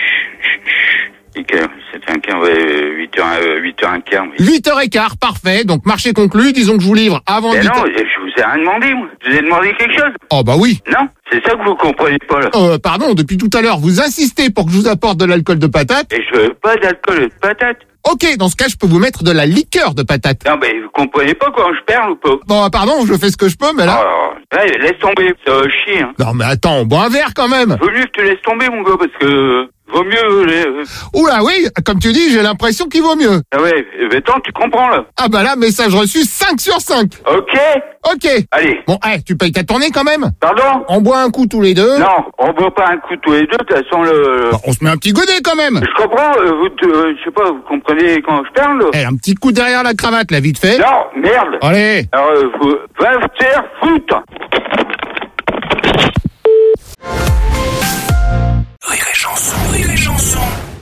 C'était un quart, ouais, huit heures, huit heures un quart. Oui. huit heures quinze, parfait. Donc, marché conclu. Disons que je vous livre avant mais huit non, heures. je vous ai rien demandé, moi. Je vous ai demandé quelque chose. Oh, bah oui. Non, c'est ça que vous comprenez pas, là. Euh, pardon, depuis tout à l'heure, vous insistez pour que je vous apporte de l'alcool de patate. Et je veux pas d'alcool de patate. Ok, dans ce cas, je peux vous mettre de la liqueur de patate. Non, mais vous comprenez pas quand je perds ou pas? Bon, pardon, je fais ce que je peux, mais là... Oh, ouais, laisse tomber, ça va chier, hein. Non, mais attends, on boit un verre quand même. Vaut mieux que tu laisses tomber, mon gars, parce que... Vaut mieux... Les... Oula, oui, comme tu dis, j'ai l'impression qu'il vaut mieux. Ah ouais, mais attends, tu comprends, là. Ah bah là, message reçu cinq sur cinq. Ok. Ok. Allez. Bon, hey, tu payes ta tournée quand même? Pardon? On boit un coup tous les deux? Non, on boit pas un coup tous les deux, de toute façon, le... Bon, on se met un petit godet quand même. Je comprends, euh, vous, euh, je sais pas, vous comprenez quand je parle, là? Eh, un petit coup derrière la cravate, là, vite fait. Non, merde. Allez. Alors, euh, vous... Va te faire foutre. Rire et chanson, rire et chanson.